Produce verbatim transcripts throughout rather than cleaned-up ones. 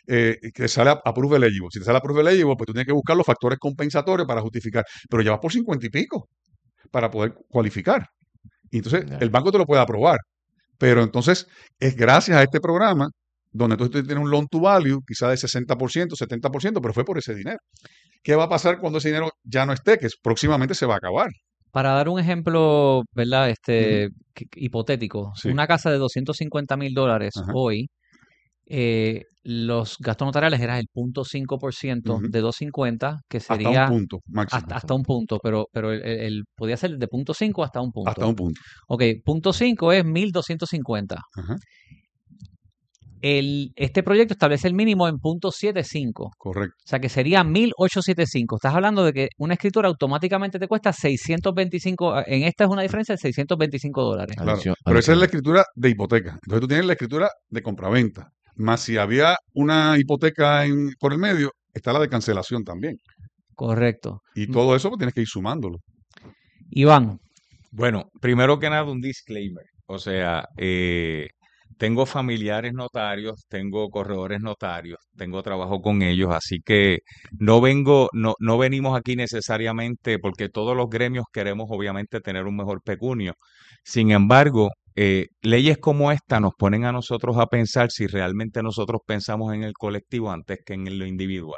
eh, que sale a, a proof eligible. Si te sale a proof eligible, pues tú tienes que buscar los factores compensatorios para justificar, pero ya vas por cincuenta y pico para poder cualificar. Y entonces Ya. el banco te lo puede aprobar. Pero entonces es gracias a este programa donde tú tienes un loan to value, quizá de sesenta por ciento, setenta por ciento, pero fue por ese dinero. ¿Qué va a pasar cuando ese dinero ya no esté? Que próximamente se va a acabar. Para dar un ejemplo, ¿verdad? Ujú. Este, que- hipotético, Sí. una casa de doscientos cincuenta mil dólares Ajá. hoy, eh, los gastos notariales eran el punto cinco por ciento Ujú. de doscientos cincuenta, que Hasta un sería punto máximo. hasta, hasta un punto, pero, pero el, el- el- podía ser de punto cinco hasta un Hasta punto. un punto. Ok, punto cinco es mil doscientos cincuenta. Ajá. El, este proyecto establece el mínimo en punto setenta y cinco. Correcto. O sea que sería mil ochocientos setenta y cinco. Estás hablando de que una escritura automáticamente te cuesta seiscientos veinticinco. En esta es una diferencia de seiscientos veinticinco dólares. Claro. Adicio- Pero esa es la adicional. escritura de hipoteca. Entonces tú tienes la escritura de compraventa. Más si había una hipoteca en, por el medio, está la de cancelación también. Correcto. Y M- todo eso pues tienes que ir sumándolo. Iván, Bueno, primero que nada, un disclaimer. O sea, eh, tengo familiares notarios, tengo corredores notarios, tengo trabajo con ellos, así que no vengo, no, no venimos aquí necesariamente porque todos los gremios queremos obviamente tener un mejor pecunio. Sin embargo, eh, leyes como esta nos ponen a nosotros a pensar si realmente nosotros pensamos en el colectivo antes que en lo individual.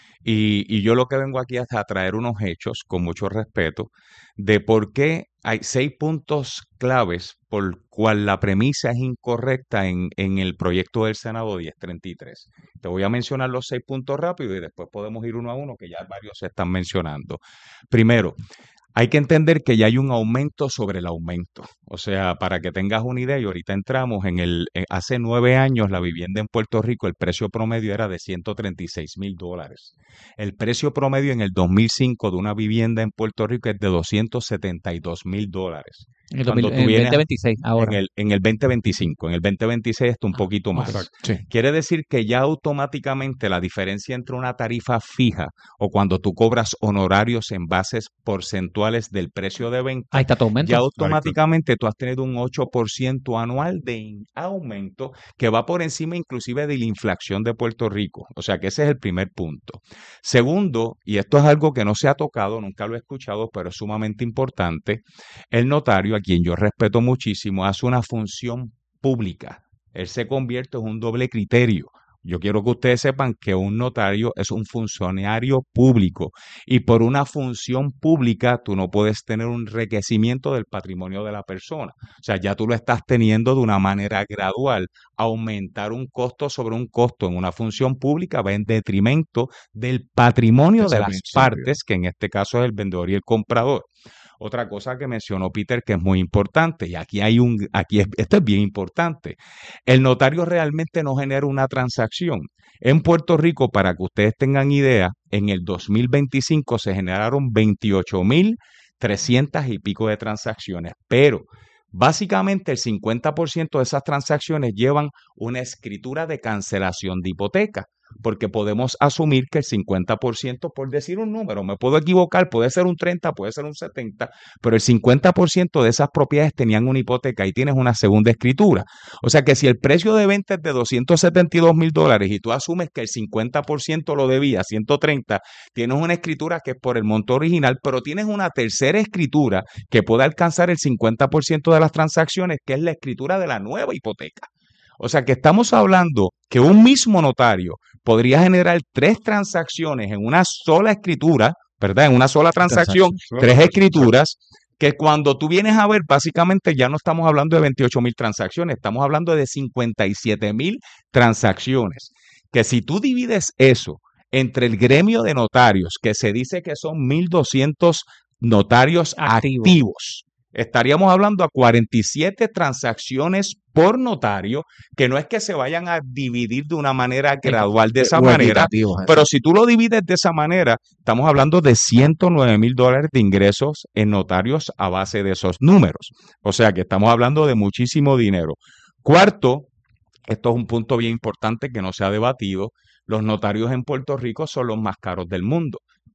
Y, y yo lo que vengo aquí es a traer unos hechos, con mucho respeto, de por qué hay seis puntos claves por cual la premisa es incorrecta en, en el proyecto del Senado diez treinta y tres. Te voy a mencionar los seis puntos rápido y después podemos ir uno a uno, que ya varios se están mencionando. Primero, hay que entender que ya hay un aumento sobre el aumento. O sea, para que tengas una idea, y ahorita entramos en el, en- hace nueve años la vivienda en Puerto Rico, el precio promedio era de ciento treinta y seis mil dólares. El precio promedio en el dos mil cinco de una vivienda en Puerto Rico es de doscientos setenta y dos mil dólares. en el, dos mil Cuando en tú el vienes dos mil veintiséis, en ahora. el, en el dos mil veinticinco, en el dos mil veintiséis está un Ah, poquito ok. más. Exacto. Sí. Quiere decir que ya automáticamente la diferencia entre una tarifa fija o cuando tú cobras honorarios en bases porcentuales del precio de Ahí venta, está tu ya aumento. Ahí está. automáticamente tú has tenido un ocho por ciento anual de in- aumento que va por encima inclusive de la inflación de Puerto Rico. O sea que ese es el primer punto. Segundo, y esto es algo que no se ha tocado, nunca lo he escuchado, pero es sumamente importante, el notario, a quien yo respeto muchísimo, hace una función pública. Él se convierte en un doble criterio. Yo quiero que ustedes sepan que un notario es un funcionario público y por una función pública tú no puedes tener un enriquecimiento del patrimonio de la persona. O sea, ya tú lo estás teniendo de una manera gradual. Aumentar un costo sobre un costo en una función pública va en detrimento del patrimonio Ese de es el las principio. partes, que en este caso es el vendedor y el comprador. Otra cosa que mencionó Peter que es muy importante, y aquí hay un, aquí es, esto es bien importante. El notario realmente no genera una transacción. En Puerto Rico, para que ustedes tengan idea, en el dos mil veinticinco se generaron veintiocho mil trescientas y pico de transacciones, pero básicamente el cincuenta por ciento de esas transacciones llevan una escritura de cancelación de hipoteca, porque podemos asumir que el cincuenta por ciento, por decir un número, me puedo equivocar, puede ser un treinta, puede ser un setenta, pero el cincuenta por ciento de esas propiedades tenían una hipoteca y tienes una segunda escritura. O sea que si el precio de venta es de doscientos setenta y dos mil dólares y tú asumes que el cincuenta por ciento lo debía, ciento treinta, tienes una escritura que es por el monto original, pero tienes una tercera escritura que puede alcanzar el cincuenta por ciento de las transacciones, que es la escritura de la nueva hipoteca. O sea que estamos hablando que un mismo notario podría generar tres transacciones en una sola escritura, ¿verdad? En una sola transacción, Solo tres transacción. escrituras, que cuando tú vienes a ver, básicamente ya no estamos hablando de veintiocho mil transacciones, estamos hablando de cincuenta y siete mil transacciones. Que si tú divides eso entre el gremio de notarios, que se dice que son mil doscientos notarios Activo. activos, estaríamos hablando a cuarenta y siete transacciones por notario, que no es que se vayan a dividir de una manera gradual de Eh, esa o manera, equitativo, pero exacto. si tú lo divides de esa manera, estamos hablando de ciento nueve mil dólares de ingresos en notarios a base de esos números. O sea que estamos hablando de muchísimo dinero. Cuarto, esto es un punto bien importante que no se ha debatido, los notarios en Puerto Rico son los más caros del mundo.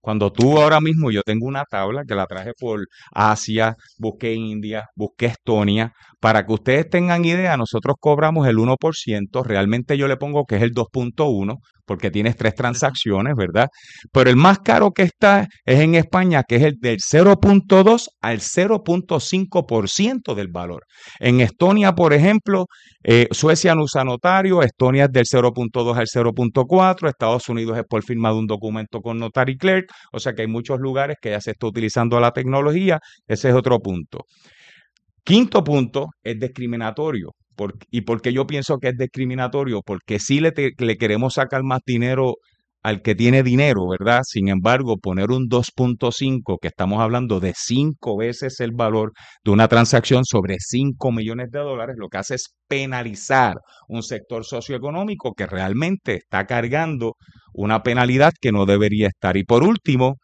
Cuando tú ahora mismo, yo tengo una tabla que la traje por Asia, busqué India, busqué Estonia, para que ustedes tengan idea, nosotros cobramos el uno por ciento, realmente yo le pongo que es el dos punto uno, porque tienes tres transacciones, ¿verdad? Pero el más caro que está es en España, que es el del cero punto dos al cero punto cinco por ciento del valor. En Estonia, por ejemplo, eh, Suecia no usa notario, Estonia es del cero punto dos al cero punto cuatro, Estados Unidos es por firma de un documento con notary clerk, o sea que hay muchos lugares que ya se está utilizando la tecnología, ese es otro punto. Quinto punto es discriminatorio. Por, ¿Y por qué yo pienso que es discriminatorio? Porque sí le, te, le queremos sacar más dinero al que tiene dinero, ¿verdad? Sin embargo, poner un dos punto cinco, que estamos hablando de cinco veces el valor de una transacción sobre cinco millones de dólares, lo que hace es penalizar un sector socioeconómico que realmente está cargando una penalidad que no debería estar. Y por último,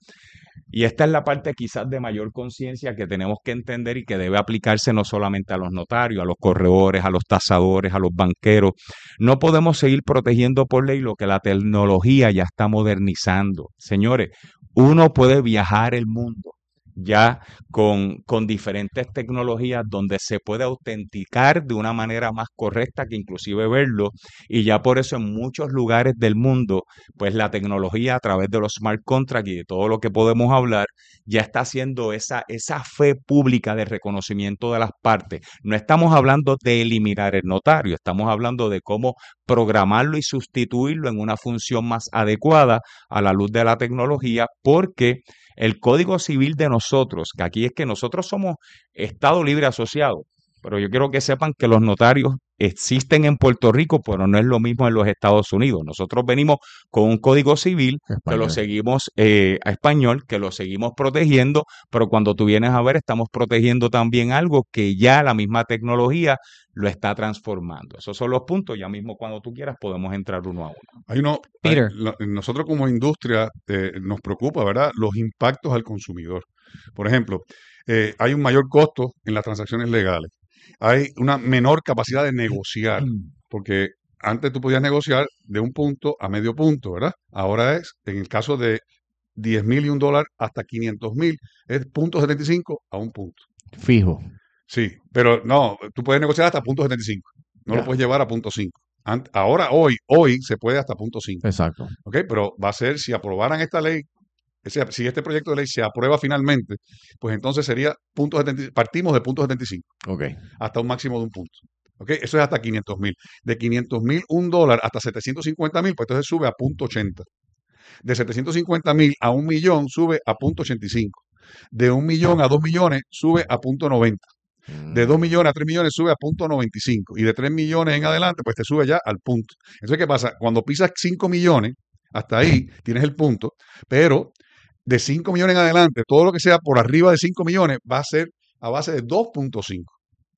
y esta es la parte quizás de mayor conciencia que tenemos que entender y que debe aplicarse no solamente a los notarios, a los corredores, a los tasadores, a los banqueros. No podemos seguir protegiendo por ley lo que la tecnología ya está modernizando. Señores, uno puede viajar el mundo ya con, con diferentes tecnologías donde se puede autenticar de una manera más correcta que inclusive verlo, y ya por eso en muchos lugares del mundo, pues la tecnología a través de los smart contracts y de todo lo que podemos hablar, ya está haciendo esa, esa fe pública de reconocimiento de las partes. No estamos hablando de eliminar el notario, estamos hablando de cómo programarlo y sustituirlo en una función más adecuada a la luz de la tecnología, porque el Código Civil de nosotros, que aquí es que nosotros somos Estado Libre Asociado, pero yo quiero que sepan que los notarios existen en Puerto Rico, pero no es lo mismo en los Estados Unidos. Nosotros venimos con un Código Civil español. que lo seguimos eh, a español, que lo seguimos protegiendo, pero cuando tú vienes a ver, estamos protegiendo también algo que ya la misma tecnología lo está transformando. Esos son los puntos. Ya mismo cuando tú quieras podemos entrar uno a uno. Hay uno, Peter. hay, lo, nosotros como industria eh, nos preocupa, ¿verdad?, los impactos al consumidor. Por ejemplo, eh, hay un mayor costo en las transacciones legales. Hay una menor capacidad de negociar, porque antes tú podías negociar de un punto a medio punto, ¿verdad? Ahora es, en el caso de diez mil y un dólar hasta quinientos mil, es punto setenta y cinco a un punto. Fijo. Sí, pero no, tú puedes negociar hasta punto setenta y cinco, no Ya. lo puedes llevar a punto cinco. Ant- Ahora, hoy, hoy se puede hasta punto cinco. Exacto. ¿Ok? Pero va a ser, si aprobaran esta ley, ese- si este proyecto de ley se aprueba finalmente, pues entonces sería punto setenta, partimos de punto setenta y cinco Ok. hasta un máximo de un punto. ¿Ok? Eso es hasta quinientos mil. De quinientos mil, un dólar hasta setecientos cincuenta mil, pues entonces sube a punto ochenta. De setecientos cincuenta mil a un millón sube a punto ochenta y cinco. De un millón a dos millones sube a punto noventa. De dos millones a tres millones sube a punto noventa y cinco. Y de tres millones en adelante, pues te sube ya al punto. Entonces, ¿qué pasa? Cuando pisas cinco millones, hasta ahí tienes el punto, pero de cinco millones en adelante, todo lo que sea por arriba de cinco millones va a ser a base de dos punto cinco.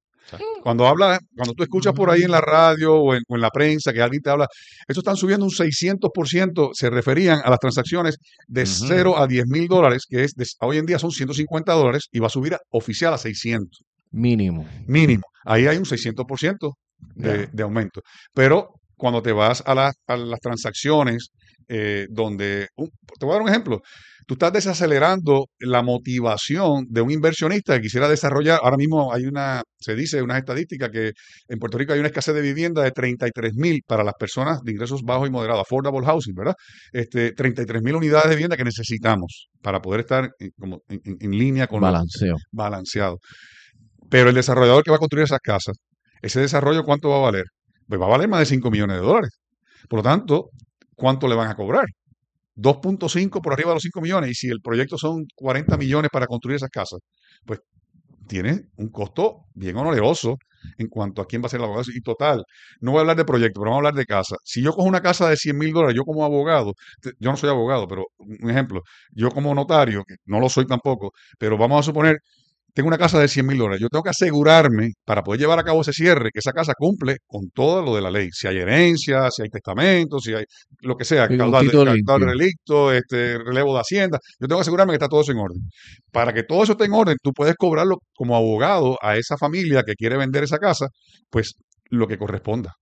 Cuando habla, cuando tú escuchas por ahí en la radio o en, o en la prensa que alguien te habla, eso están subiendo un seiscientos por ciento, se referían a las transacciones de Ujú. cero a diez mil dólares, que es de- hoy en día son ciento cincuenta dólares y va a subir a, oficial a seiscientos. Mínimo. Mínimo. Ahí hay un seiscientos por ciento de, Ya. de aumento. Pero cuando te vas a, la- a las transacciones eh, donde, un- te voy a dar un ejemplo, tú estás desacelerando la motivación de un inversionista que quisiera desarrollar, ahora mismo hay una, se dice, unas estadísticas que en Puerto Rico hay una escasez de vivienda de treinta y tres mil para las personas de ingresos bajos y moderados, affordable housing, ¿verdad? Este, treinta y tres mil unidades de vivienda que necesitamos para poder estar en, como en- en- en línea con lo Balanceo. balanceado. Pero el desarrollador que va a construir esas casas, ese desarrollo, ¿cuánto va a valer? Pues va a valer más de cinco millones de dólares. Por lo tanto, ¿cuánto le van a cobrar? dos punto cinco por arriba de los cinco millones. Y si el proyecto son cuarenta millones para construir esas casas, pues tiene un costo bien oneroso en cuanto a quién va a ser el abogado. Y total, no voy a hablar de proyecto, pero vamos a hablar de casa. Si yo cojo una casa de cien mil dólares, yo como abogado, te- yo no soy abogado, pero un ejemplo, yo como notario, que no lo soy tampoco, pero vamos a suponer, tengo una casa de cien mil dólares. Yo tengo que asegurarme, para poder llevar a cabo ese cierre, que esa casa cumple con todo lo de la ley. Si hay herencia, si hay testamento, si hay lo que sea, Sí, un caudal de, título caudal de limpio. relicto, este, relevo de hacienda. Yo tengo que asegurarme que está todo eso en orden. Para que todo eso esté en orden, tú puedes cobrarlo como abogado a esa familia que quiere vender esa casa, pues lo que corresponda.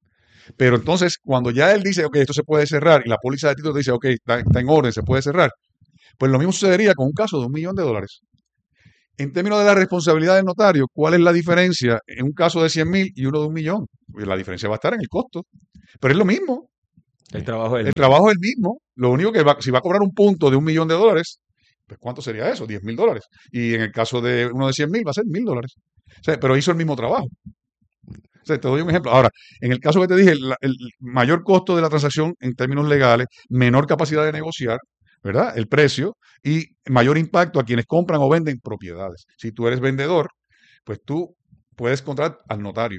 Pero entonces, cuando ya él dice, ok, esto se puede cerrar, y la póliza de títulos dice, ok, está, está en orden, se puede cerrar, Pues lo mismo sucedería con un caso de un millón de dólares. En términos de la responsabilidad del notario, ¿cuál es la diferencia en un caso de cien mil y uno de un millón? Pues la diferencia va a estar en el costo. Pero es lo mismo. El trabajo es el El mismo. trabajo es el mismo. Lo único que va, si va a cobrar un punto de un millón de dólares, pues ¿cuánto sería eso? diez mil dólares. Y en el caso de uno de cien mil va a ser mil dólares. O sea, pero hizo el mismo trabajo. O sea, te doy un ejemplo. Ahora, en el caso que te dije, el, el mayor costo de la transacción en términos legales, menor capacidad de negociar, ¿verdad? El precio y mayor impacto a quienes compran o venden propiedades. Si tú eres vendedor, pues tú puedes contratar al notario.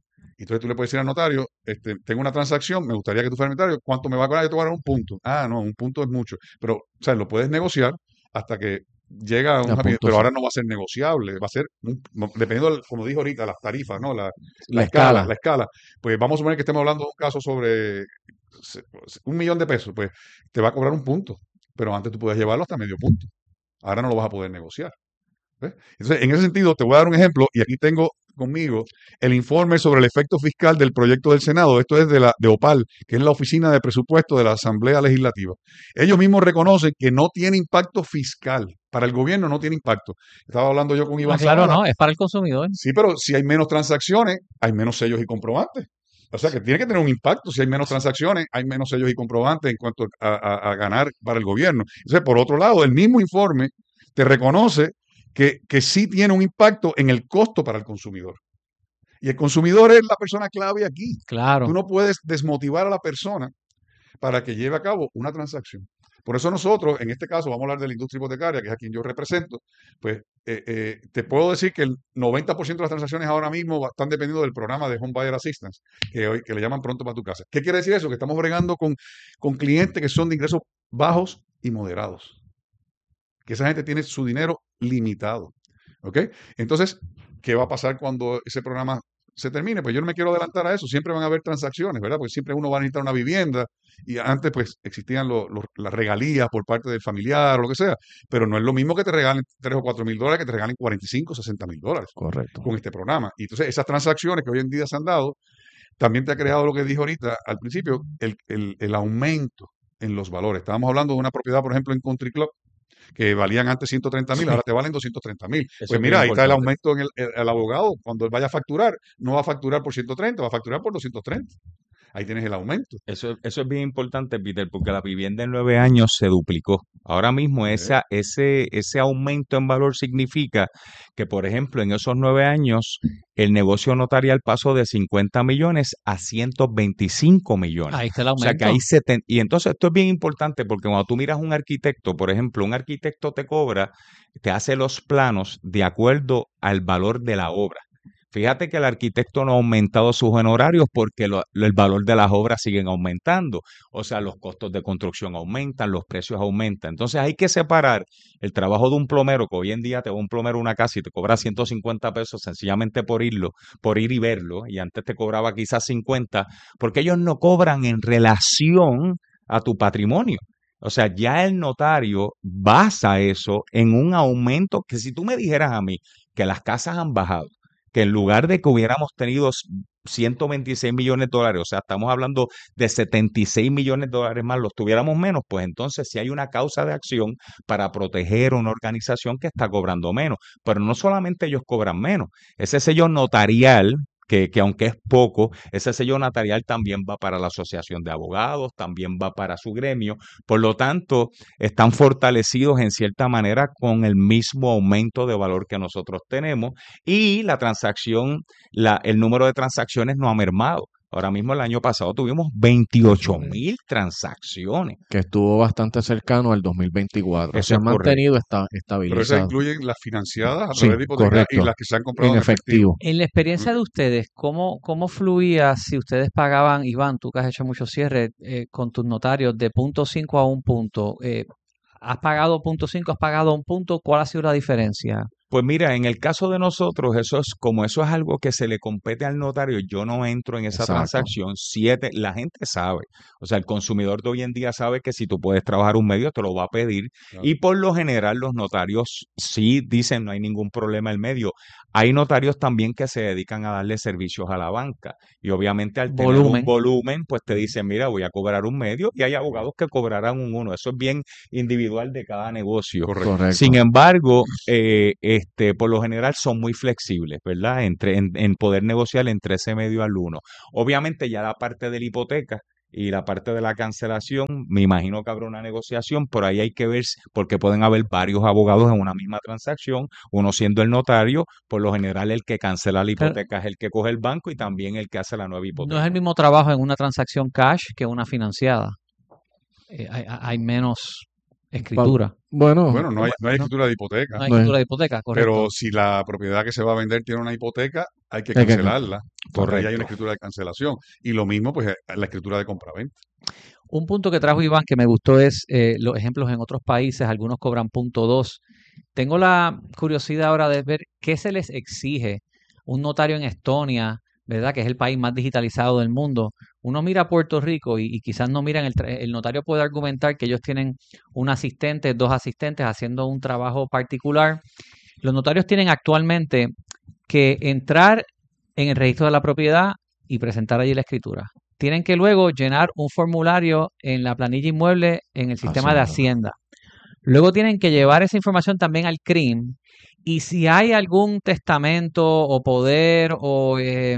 Y entonces tú le puedes decir al notario, este, tengo una transacción, me gustaría que tú fueras notario, ¿cuánto me va a cobrar? Yo te voy a dar un punto. Ah, no, un punto es mucho. Pero, o sea, lo puedes negociar hasta que llega a un A happy- punto pero sí. ahora no va a ser negociable, va a ser, un- no, dependiendo, del- como dijo ahorita, las tarifas, ¿no? La, la La escala, escala. la escala. Pues vamos a suponer que estemos hablando de un caso sobre se- un millón de pesos, pues te va a cobrar un punto, pero antes tú puedes llevarlo hasta medio punto. Ahora no lo vas a poder negociar. ¿Ves? Entonces, en ese sentido, te voy a dar un ejemplo, y aquí tengo conmigo el informe sobre el efecto fiscal del proyecto del Senado. Esto es de la de OPAL, que es la Oficina de Presupuesto de la Asamblea Legislativa. Ellos mismos reconocen que no tiene impacto fiscal. Para el gobierno no tiene impacto. Estaba hablando yo con Ah, Iván claro, Zavala. no, es para el consumidor. Sí, pero si hay menos transacciones, hay menos sellos y comprobantes. O sea que tiene que tener un impacto. Si hay menos transacciones, hay menos sellos y comprobantes en cuanto a, a- a ganar para el gobierno. Entonces, por otro lado, el mismo informe te reconoce que, que sí tiene un impacto en el costo para el consumidor. Y el consumidor es la persona clave aquí. Claro. Tú no puedes desmotivar a la persona para que lleve a cabo una transacción. Por eso nosotros, en este caso, vamos a hablar de la industria hipotecaria, que es a quien yo represento, pues eh, eh, te puedo decir que el noventa por ciento de las transacciones ahora mismo están dependiendo del programa de Home Buyer Assistance, que, hoy, que le llaman pronto para tu casa. ¿Qué quiere decir eso? Que estamos bregando con, con clientes que son de ingresos bajos y moderados. Que esa gente tiene su dinero limitado. ¿Ok? Entonces, ¿qué va a pasar cuando ese programa se termine? Pues yo no me quiero adelantar a eso. Siempre van a haber transacciones, ¿verdad? Porque siempre uno va a necesitar una vivienda y antes pues existían lo- lo- las regalías por parte del familiar o lo que sea. Pero no es lo mismo que te regalen tres o cuatro mil dólares que te regalen cuarenta y cinco o sesenta mil dólares Correcto. con este programa. Y entonces esas transacciones que hoy en día se han dado, también te ha creado lo que dije ahorita al principio, el, el- el aumento en los valores. Estábamos hablando de una propiedad, por ejemplo, en Country Club, que valían antes ciento treinta mil, Sí. ahora te valen doscientos treinta mil. Eso Pues es mira, bien ahí está el importante. aumento en el, el- el abogado. Cuando él vaya a facturar, no va a facturar por ciento treinta, va a facturar por doscientos treinta. Ahí tienes el aumento. Eso, eso es bien importante, Peter, porque la vivienda en nueve años se duplicó. Ahora mismo Eh, esa, ese, ese aumento en valor significa que, por ejemplo, en esos nueve años, el negocio notarial pasó de cincuenta millones a ciento veinticinco millones. Ahí está el O sea que hay aumento. seten- y entonces esto es bien importante porque cuando tú miras a un arquitecto, por ejemplo, un arquitecto te cobra, te hace los planos de acuerdo al valor de la obra. Fíjate que el arquitecto no ha aumentado sus honorarios porque lo- lo- el valor de las obras siguen aumentando. O sea, los costos de construcción aumentan, los precios aumentan. Entonces hay que separar el trabajo de un plomero, que hoy en día te va un plomero a una casa y te cobra ciento cincuenta pesos sencillamente por irlo, por ir y verlo, y antes te cobraba quizás cincuenta, porque ellos no cobran en relación a tu patrimonio. O sea, ya el notario basa eso en un aumento que si tú me dijeras a mí que las casas han bajado, que en lugar de que hubiéramos tenido s- ciento veintiséis millones de dólares, o sea, estamos hablando de setenta y seis millones de dólares más, los tuviéramos menos, pues entonces sí hay una causa de acción para proteger una organización que está cobrando menos. Pero no solamente ellos cobran menos, ese sello notarial, que, que aunque es poco, ese sello notarial también va para la asociación de abogados, también va para su gremio. Por lo tanto, están fortalecidos en cierta manera con el mismo aumento de valor que nosotros tenemos y la transacción, la, el número de transacciones no ha mermado. Ahora mismo el año pasado tuvimos veintiocho mil transacciones. Que estuvo bastante cercano al dos mil veinticuatro. Eso Se es han correcto. mantenido esta, pero esas estabilizadas. incluyen las financiadas a Sí, través de hipoteca y correcto. las que se han comprado En en efectivo. efectivo. En la experiencia de ustedes, ¿cómo, cómo fluía si ustedes pagaban, Iván, tú que has hecho muchos cierres eh, con tus notarios de punto cinco a un punto? Eh, ¿has pagado punto cinco, has pagado un punto? ¿Cuál ha sido la diferencia? Pues mira, en el caso de nosotros, eso es como eso es algo que se le compete al notario, yo no entro en esa Exacto. transacción. Siete, la gente sabe, o sea, el consumidor de hoy en día sabe que si tú puedes trabajar un medio, te lo va a pedir. Claro. Y por lo general, los notarios sí dicen no hay ningún problema el medio. Hay notarios también que se dedican a darle servicios a la banca. Y obviamente al tener un Volumen. volumen, pues te dicen, mira, voy a cobrar un medio. Y hay abogados que cobrarán un uno. Eso es bien individual de cada negocio. Correcto. Correcto. Sin embargo, eh, este, por lo general son muy flexibles, ¿verdad? Entre, en, en poder negociar entre ese medio al uno. Obviamente ya la parte de la hipoteca y la parte de la cancelación, me imagino que habrá una negociación, pero ahí hay que ver, si- porque pueden haber varios abogados en una misma transacción, uno siendo el notario, por lo general el que cancela la Claro. hipoteca es el que coge el banco y también el que hace la nueva No es hipoteca. el mismo trabajo en una transacción cash que una financiada. Eh, hay, hay menos escritura. Bueno, Bueno, no hay, no hay No, escritura de hipoteca, no hay no es- escritura de hipoteca, correcto. pero si la propiedad que se va a vender tiene una hipoteca, hay que Hay que cancelarla. Entonces, ahí hay Correcto. una escritura de cancelación. Y lo mismo, pues, la escritura de compraventa. Un punto que trajo Iván que me gustó es eh, los ejemplos en otros países, algunos cobran punto dos. Tengo la curiosidad ahora de ver qué se les exige un notario en Estonia, ¿verdad? Que es el país más digitalizado del mundo. Uno mira a Puerto Rico y, y quizás no miran, el, tra- el notario puede argumentar que ellos tienen un asistente, dos asistentes haciendo un trabajo particular. Los notarios tienen actualmente que entrar en el registro de la propiedad y presentar allí la escritura. Tienen que luego llenar un formulario en la planilla inmueble en el sistema de Hacienda. Luego tienen que llevar esa información también al C R I M. Y si hay algún testamento o poder o eh,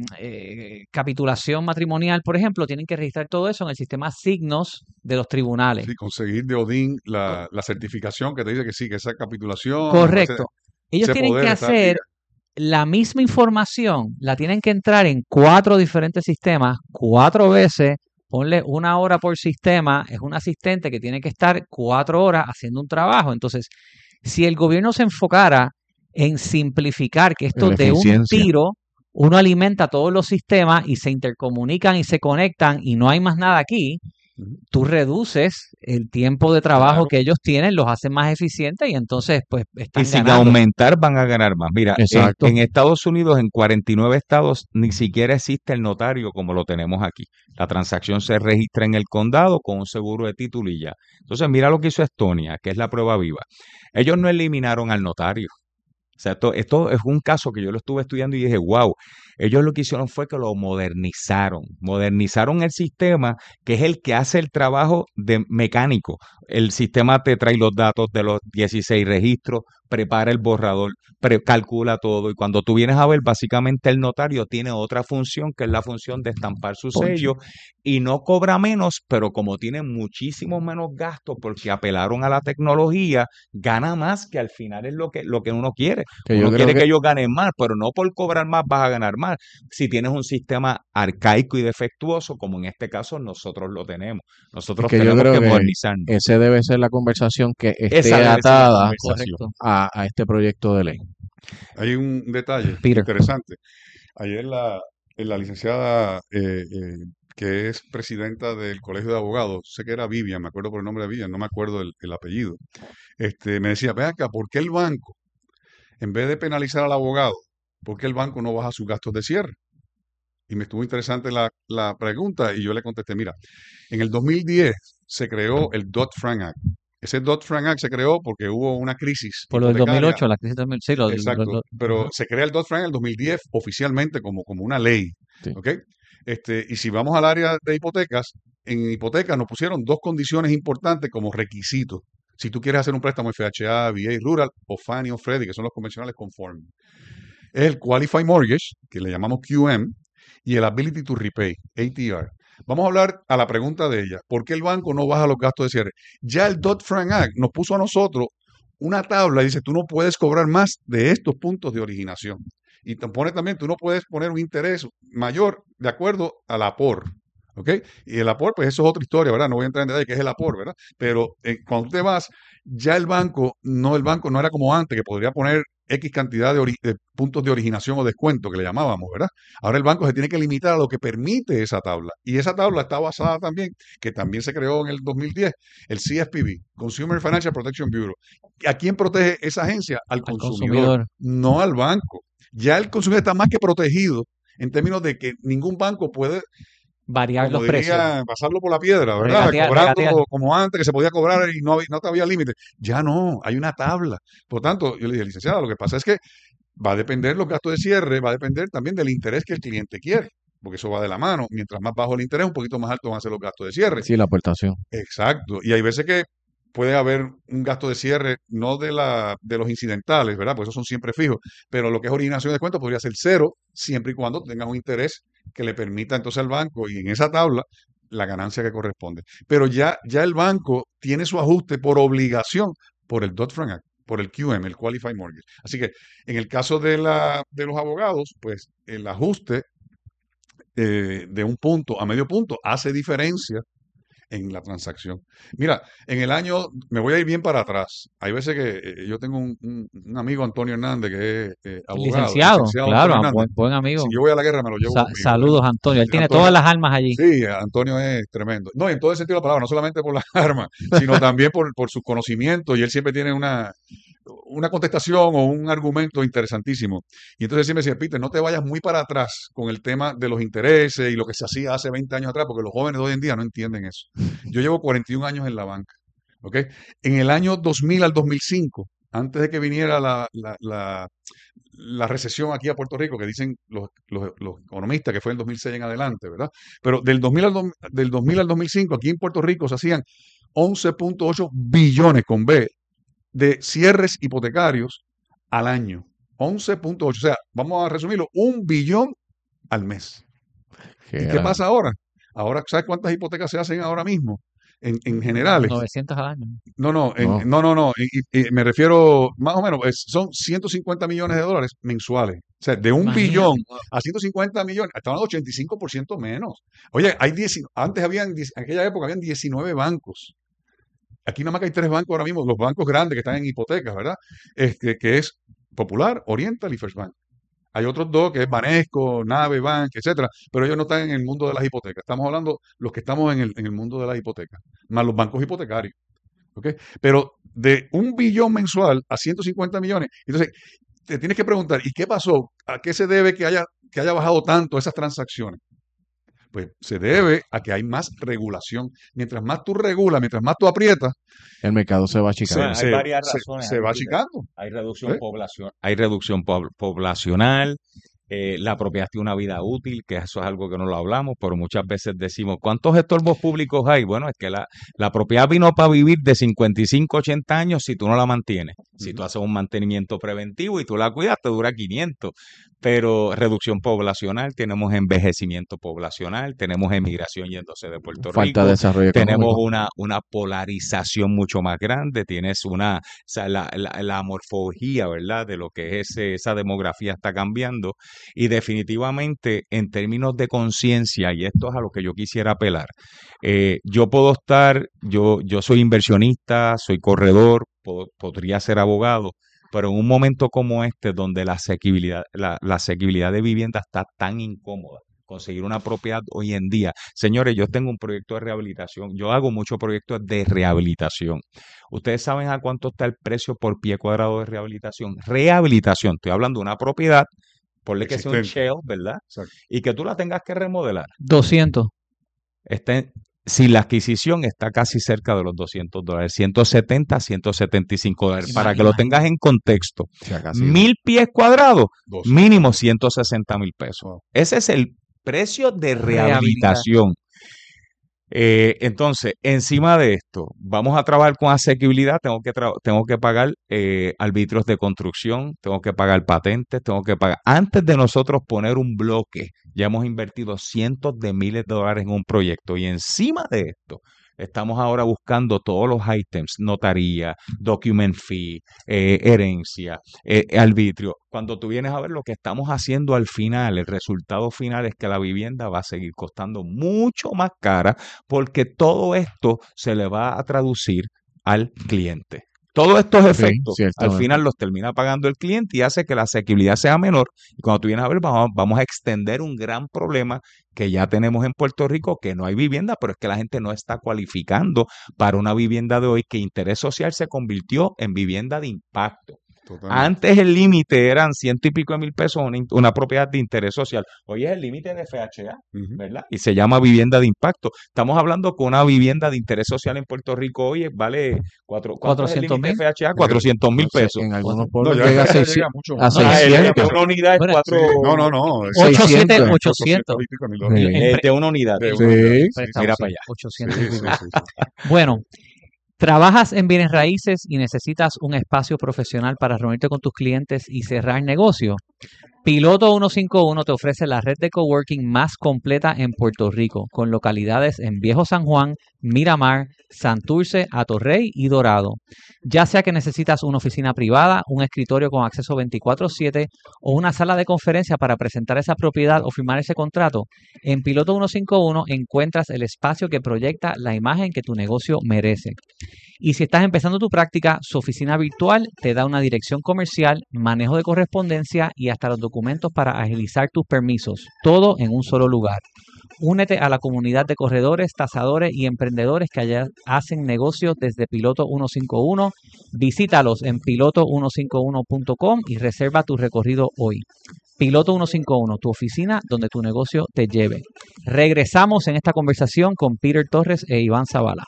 eh, capitulación matrimonial, por ejemplo, tienen que registrar todo eso en el sistema Signos de los tribunales. Sí, conseguir de Odín la, la certificación que te dice que sí, que esa capitulación, Correcto. ese, Ellos ese tienen que poder está al hacer día. la misma información, la tienen que entrar en cuatro diferentes sistemas, cuatro veces, ponle una hora por sistema, es un asistente que tiene que estar cuatro horas haciendo un trabajo. Entonces, si el gobierno se enfocara en simplificar que esto La de un eficiencia. tiro, uno alimenta todos los sistemas y se intercomunican y se conectan y no hay más nada aquí, Ujú. tú reduces el tiempo de trabajo Claro. que ellos tienen, los hacen más eficientes y entonces pues están Y sin ganando. aumentar van a ganar más. Mira, en, Exacto. en Estados Unidos, en cuarenta y nueve estados, ni siquiera existe el notario como lo tenemos aquí. La transacción se registra en el condado con un seguro de título y ya. Entonces, mira lo que hizo Estonia, que es la prueba viva. Ellos no eliminaron al notario. O sea, esto, esto es un caso que yo lo estuve estudiando y dije, wow, ellos lo que hicieron fue que lo modernizaron, modernizaron el sistema, que es el que hace el trabajo de mecánico. El sistema te trae los datos de los dieciséis registros, prepara el borrador, pre- calcula todo, y cuando tú vienes a ver, básicamente el notario tiene otra función, que es la función de estampar su Ponche. sello, y no cobra menos, pero como tiene muchísimos menos gastos porque apelaron a la tecnología, gana más, que al final es lo que, lo que uno quiere. Que Uno yo creo quiere que... que ellos ganen más, pero no por cobrar más vas a ganar más. Si tienes un sistema arcaico y defectuoso, como en este caso nosotros lo tenemos. Nosotros que yo tenemos creo que que modernizarnos. ese debe ser la conversación que esté Esa debe ser la atada conversación. Correcto. a, a este proyecto de ley. Hay un detalle Peter. interesante. Ayer la, la licenciada eh, eh, que es presidenta del Colegio de Abogados, sé que era Vivian, me acuerdo por el nombre de Vivian, no me acuerdo el, el apellido, este, me decía, ve acá, ¿por qué el banco, en vez de penalizar al abogado, por qué el banco no baja sus gastos de cierre? Y me estuvo interesante la, la pregunta y yo le contesté, mira, en el dos mil diez se creó el Dodd-Frank Act. Ese Dodd-Frank Act se creó porque hubo una crisis Por lo del hipotecaria. dos mil ocho, la crisis del dos mil seis, lo, lo- Exacto, lo- pero ajá. se crea el Dodd-Frank en el dos mil diez oficialmente como, como una ley, Sí. ¿ok? Este, y si vamos al área de hipotecas, en hipotecas nos pusieron dos condiciones importantes como requisitos. Si tú quieres hacer un préstamo F H A, V A, Rural o Fannie o Freddie, que son los convencionales conformes. Es el Qualified Mortgage, que le llamamos Q M, y el Ability to Repay, A T R. Vamos a hablar a la pregunta de ella. ¿Por qué el banco no baja los gastos de cierre? Ya el Dodd-Frank Act nos puso a nosotros una tabla y dice, tú no puedes cobrar más de estos puntos de originación. Y te pone también, tú no puedes poner un interés mayor de acuerdo a la P O R, ¿Ok? Y el APOR, pues eso es otra historia, ¿verdad? No voy a entrar en detalle qué es el APOR, ¿verdad? Pero eh, cuando te vas, ya el banco, no el banco no era como antes, que podría poner X cantidad de, ori- de puntos de originación o descuento, que le llamábamos, ¿verdad? Ahora el banco se tiene que limitar a lo que permite esa tabla. Y esa tabla está basada también, que también se creó en el dos mil diez, el C F P B, Consumer Financial Protection Bureau. ¿A quién protege esa agencia? Al Al consumidor, consumidor. no al banco. Ya el consumidor está más que protegido en términos de que ningún banco puede, Variar como los precios. diría, pasarlo por la piedra, ¿verdad? Regatear, regatear. Cobrando como antes, que se podía cobrar y no, había- no había límite. Ya no, hay una tabla. Por tanto, yo le dije, licenciada, lo que pasa es que va a depender los gastos de cierre, va a depender también del interés que el cliente quiere, porque eso va de la mano. Mientras más bajo el interés, un poquito más alto van a ser los gastos de cierre. Sí, la aportación. Exacto. Y hay veces que puede haber un gasto de cierre, no de la, de los incidentales, ¿verdad? Pues esos son siempre fijos, pero lo que es originación de descuento podría ser cero, siempre y cuando tenga un interés que le permita entonces al banco y en esa tabla la ganancia que corresponde. Pero ya, ya el banco tiene su ajuste por obligación por el Dodd-Frank Act, por el Q M, el Qualified Mortgage. Así que en el caso de, la, de los abogados, pues el ajuste eh, de un punto a medio punto hace diferencia en la transacción. Mira, en el año, me voy a ir bien para atrás. Hay veces que eh, yo tengo un, un- un amigo, Antonio Hernández, que es eh, abogado, Licenciado, licenciado claro, Antonio a Hernández. buen, buen Si amigo. yo voy a la guerra, me lo llevo Sa- conmigo. saludos, Antonio. Él Sí, tiene Antonio, todas las armas allí. sí, Antonio es tremendo. No, y en todo el sentido de la palabra, no solamente por las armas, sino también por, por sus conocimientos. Y él siempre tiene una, una contestación o un argumento interesantísimo. Y entonces siempre decía, Peter, no te vayas muy para atrás con el tema de los intereses y lo que se hacía hace veinte años atrás, porque los jóvenes de hoy en día no entienden eso. Yo llevo cuarenta y un años en la banca. ¿Ok? En el año dos mil al dos mil cinco, antes de que viniera la, la, la, la recesión aquí a Puerto Rico, que dicen los, los, los economistas que fue en dos mil seis en adelante, ¿verdad? Pero del dos mil al, do- del dos mil al dos mil cinco, aquí en Puerto Rico se hacían once punto ocho billones con B de cierres hipotecarios al año. once punto ocho, o sea, vamos a resumirlo, un billón al mes. Qué ¿Y qué grande. pasa ahora? Ahora, ¿sabes cuántas hipotecas se hacen ahora mismo? En, en generales. novecientos al año. No, no, en- No. no, no, no. y- y- y me refiero más o menos, es- son ciento cincuenta millones de dólares mensuales. O sea, de un Imagínate. billón a ciento cincuenta millones, estamos hablando de ochenta y cinco por ciento menos. Oye, hay diez, antes habían, diez- en aquella época habían diecinueve bancos. Aquí nada más que hay tres bancos ahora mismo, los bancos grandes que están en hipotecas, ¿verdad? Este, que es Popular, Oriental y First Bank. Hay otros dos, que es Banesco, Nave Bank, etcétera, pero ellos no están en el mundo de las hipotecas. Estamos hablando los que estamos en el, en el mundo de las hipotecas, más los bancos hipotecarios. ¿Ok? Pero de un billón mensual a ciento cincuenta millones, entonces te tienes que preguntar, ¿y qué pasó? ¿A qué se debe que haya, que haya bajado tanto esas transacciones? Pues se debe a que hay más regulación. Mientras más tú regulas, mientras más tú aprietas, El mercado se va se, achicando. Bueno, hay se- varias se- razones se ahí, va Peter. achicando. Hay reducción ¿eh? población, hay reducción po- poblacional, eh, la propiedad tiene una vida útil, que eso es algo que no lo hablamos, pero muchas veces decimos, ¿cuántos estorbos públicos hay? Bueno, es que la, la propiedad vino para vivir de cincuenta y cinco, ochenta años si tú no la mantienes. Si Ujú. tú haces un mantenimiento preventivo y tú la cuidas, te dura quinientos. Pero reducción poblacional, tenemos envejecimiento poblacional, tenemos emigración yéndose de Puerto Falta de Rico, desarrollo tenemos económico. una, una polarización mucho más grande, tienes una, o sea, la, la, la morfología, ¿verdad? De lo que es ese- esa demografía está cambiando y definitivamente en términos de conciencia, y esto es a lo que yo quisiera apelar, eh, yo puedo estar, yo, yo soy inversionista, soy corredor, po- podría ser abogado, pero en un momento como este, donde la asequibilidad, la, la asequibilidad de vivienda está tan incómoda, conseguir una propiedad hoy en día. Señores, yo tengo un proyecto de rehabilitación, yo hago muchos proyectos de rehabilitación. ¿Ustedes saben a cuánto está el precio por pie cuadrado de rehabilitación? Rehabilitación, estoy hablando de una propiedad, ponle que sea un Existente. shell, ¿verdad? Exacto. Y que tú la tengas que remodelar. doscientos. Está en- si la adquisición está casi cerca de los doscientos dólares, ciento setenta, ciento setenta y cinco dólares. Para que lo tengas en contexto, O sea, casi mil pies cuadrados, Dos. mínimo ciento sesenta mil pesos. Wow. Ese es el precio de Rehabilitar. rehabilitación. Eh, entonces, encima de esto, vamos a trabajar con asequibilidad. Tengo que, tra- tengo que pagar eh, arbitrios de construcción, tengo que pagar patentes, tengo que pagar. Antes de nosotros poner un bloque, ya hemos invertido cientos de miles de dólares en un proyecto y encima de esto, estamos ahora buscando todos los items, notaría, document fee, eh, herencia, eh, arbitrio. Cuando tú vienes a ver lo que estamos haciendo al final, el resultado final es que la vivienda va a seguir costando mucho más cara porque todo esto se le va a traducir al cliente. Todos estos efectos Sí, al final los termina pagando el cliente y hace que la asequibilidad sea menor. Y cuando tú vienes a ver, vamos, vamos a extender un gran problema que ya tenemos en Puerto Rico, que no hay vivienda, pero es que la gente no está cualificando para una vivienda de hoy, que interés social se convirtió en vivienda de impacto. Totalmente. Antes el límite eran ciento y pico de mil pesos una, una propiedad de interés social. Hoy es el límite de F H A, Ujú. ¿verdad? Y se llama vivienda de impacto. Estamos hablando que una vivienda de interés social en Puerto Rico hoy vale cuatro, ¿cuánto es el cuatrocientos límite de mil. F H A? cuatrocientos mil No sé, pesos. en algunos No, pueblos ya llega a ya seiscientos. llega mucho a más. Ah, el- seiscientos. una unidad es Bueno, cuatro. No, no, no. es ochocientos, seiscientos. ochocientos. y pico de mil dólares. Sí. eh, de una unidad. De Sí. una unidad. Sí. Sí, Préstamo, mira sí, para allá. ochocientos sí, y sí, pico. sí, sí. Bueno, trabajas en bienes raíces y necesitas un espacio profesional para reunirte con tus clientes y cerrar negocio. Piloto ciento cincuenta y uno te ofrece la red de coworking más completa en Puerto Rico, con localidades en Viejo San Juan, Miramar, Santurce, Atorrey y Dorado. Ya sea que necesitas una oficina privada, un escritorio con acceso veinticuatro siete o una sala de conferencia para presentar esa propiedad o firmar ese contrato, en Piloto ciento cincuenta y uno encuentras el espacio que proyecta la imagen que tu negocio merece. Y si estás empezando tu práctica, su oficina virtual te da una dirección comercial, manejo de correspondencia y hasta los documentos para agilizar tus permisos, todo en un solo lugar. Únete a la comunidad de corredores, tasadores y emprendedores que allá hacen negocios desde Piloto ciento cincuenta y uno. Visítalos en piloto ciento cincuenta y uno punto com y reserva tu recorrido hoy. Piloto ciento cincuenta y uno, tu oficina donde tu negocio te lleve. Regresamos en esta conversación con Peter Torres e Iván Zavala.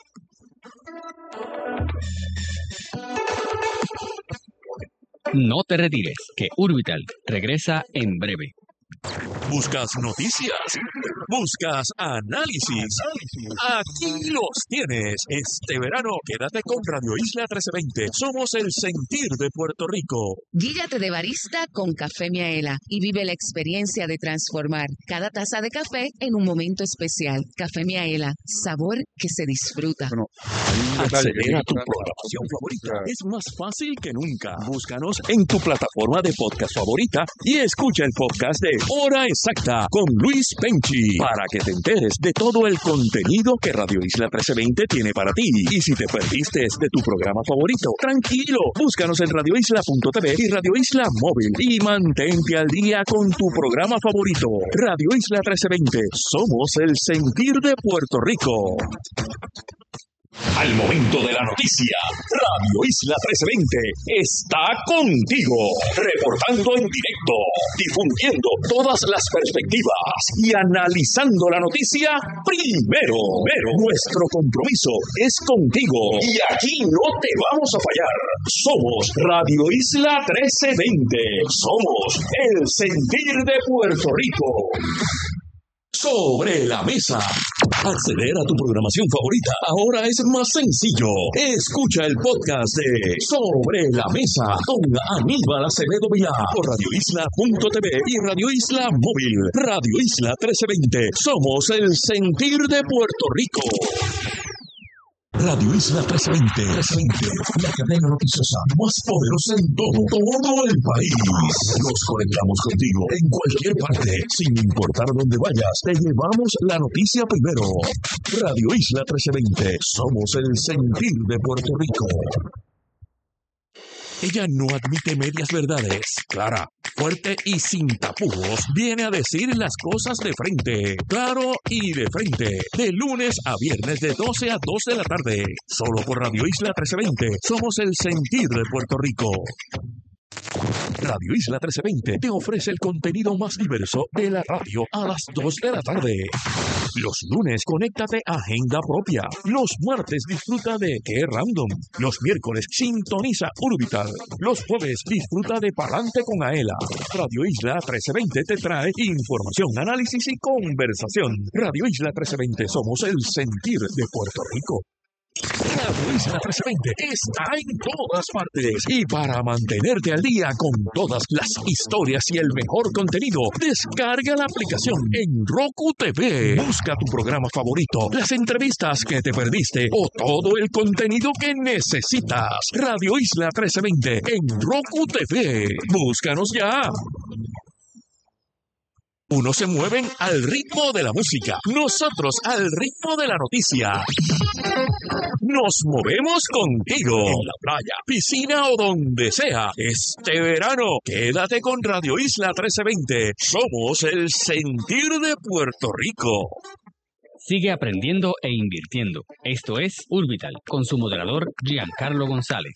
No te retires, que Urbital regresa en breve. ¿Buscas noticias? ¿Buscas análisis? Aquí los tienes. Este verano quédate con Radio Isla trece veinte. Somos el sentir de Puerto Rico. Guíllate de barista con Café Miaela y vive la experiencia de transformar cada taza de café en un momento especial. Café Miaela, sabor que se disfruta. Bueno, hay un detalle que Acceder a tu tiene que programación notar. favorita es más fácil que nunca. Búscanos en tu plataforma de podcast favorita y escucha el podcast de Hora Exacta con Luis Penchi para que te enteres de todo el contenido que Radio Isla trece veinte tiene para ti. Y si te perdiste de tu programa favorito, tranquilo, búscanos en radio isla punto t v y Radio Isla Móvil y mantente al día con tu programa favorito. Radio Isla trece veinte, somos el sentir de Puerto Rico. Al momento de la noticia, Radio Isla trece veinte está contigo, reportando en directo, difundiendo todas las perspectivas y analizando la noticia primero. Pero nuestro compromiso es contigo y aquí no te vamos a fallar. Somos Radio Isla trece veinte, somos el sentir de Puerto Rico. Sobre la mesa. Acceder a tu programación favorita ahora es más sencillo. Escucha el podcast de Sobre la Mesa con Aníbal Acevedo Vilá por radio isla punto t v y Radio Isla Móvil. Radio Isla trece veinte. Somos el sentir de Puerto Rico. Radio Isla trece veinte, la cadena noticiosa más poderosa en todo, todo el país. Nos conectamos contigo en cualquier parte, sin importar dónde vayas. Te llevamos la noticia primero. Radio Isla trece veinte, somos el sentir de Puerto Rico. Ella no admite medias verdades. Clara, fuerte y sin tapujos, viene a decir las cosas de frente. Claro y de frente. De lunes a viernes de doce a dos de la tarde. Solo por Radio Isla trece veinte. Somos el sentir de Puerto Rico. Radio Isla trece veinte te ofrece el contenido más diverso de la radio a las dos de la tarde. Los lunes, conéctate a Agenda Propia. Los martes, disfruta de Qué Random. Los miércoles, sintoniza Urbital. Los jueves, disfruta de Palante con Aela. Radio Isla trece veinte te trae información, análisis y conversación. Radio Isla trece veinte, somos el sentir de Puerto Rico. Radio Isla trece veinte está en todas partes. Y para mantenerte al día con todas las historias y el mejor contenido, descarga la aplicación en Roku T V. Busca tu programa favorito, las entrevistas que te perdiste o todo el contenido que necesitas. Radio Isla trece veinte en Roku T V. Búscanos ya. Unos se mueven al ritmo de la música, nosotros al ritmo de la noticia. Nos movemos contigo en la playa, piscina o donde sea. Este verano, quédate con Radio Isla trece veinte. Somos el sentir de Puerto Rico. Sigue aprendiendo e invirtiendo. Esto es Urbital, con su moderador Giancarlo González.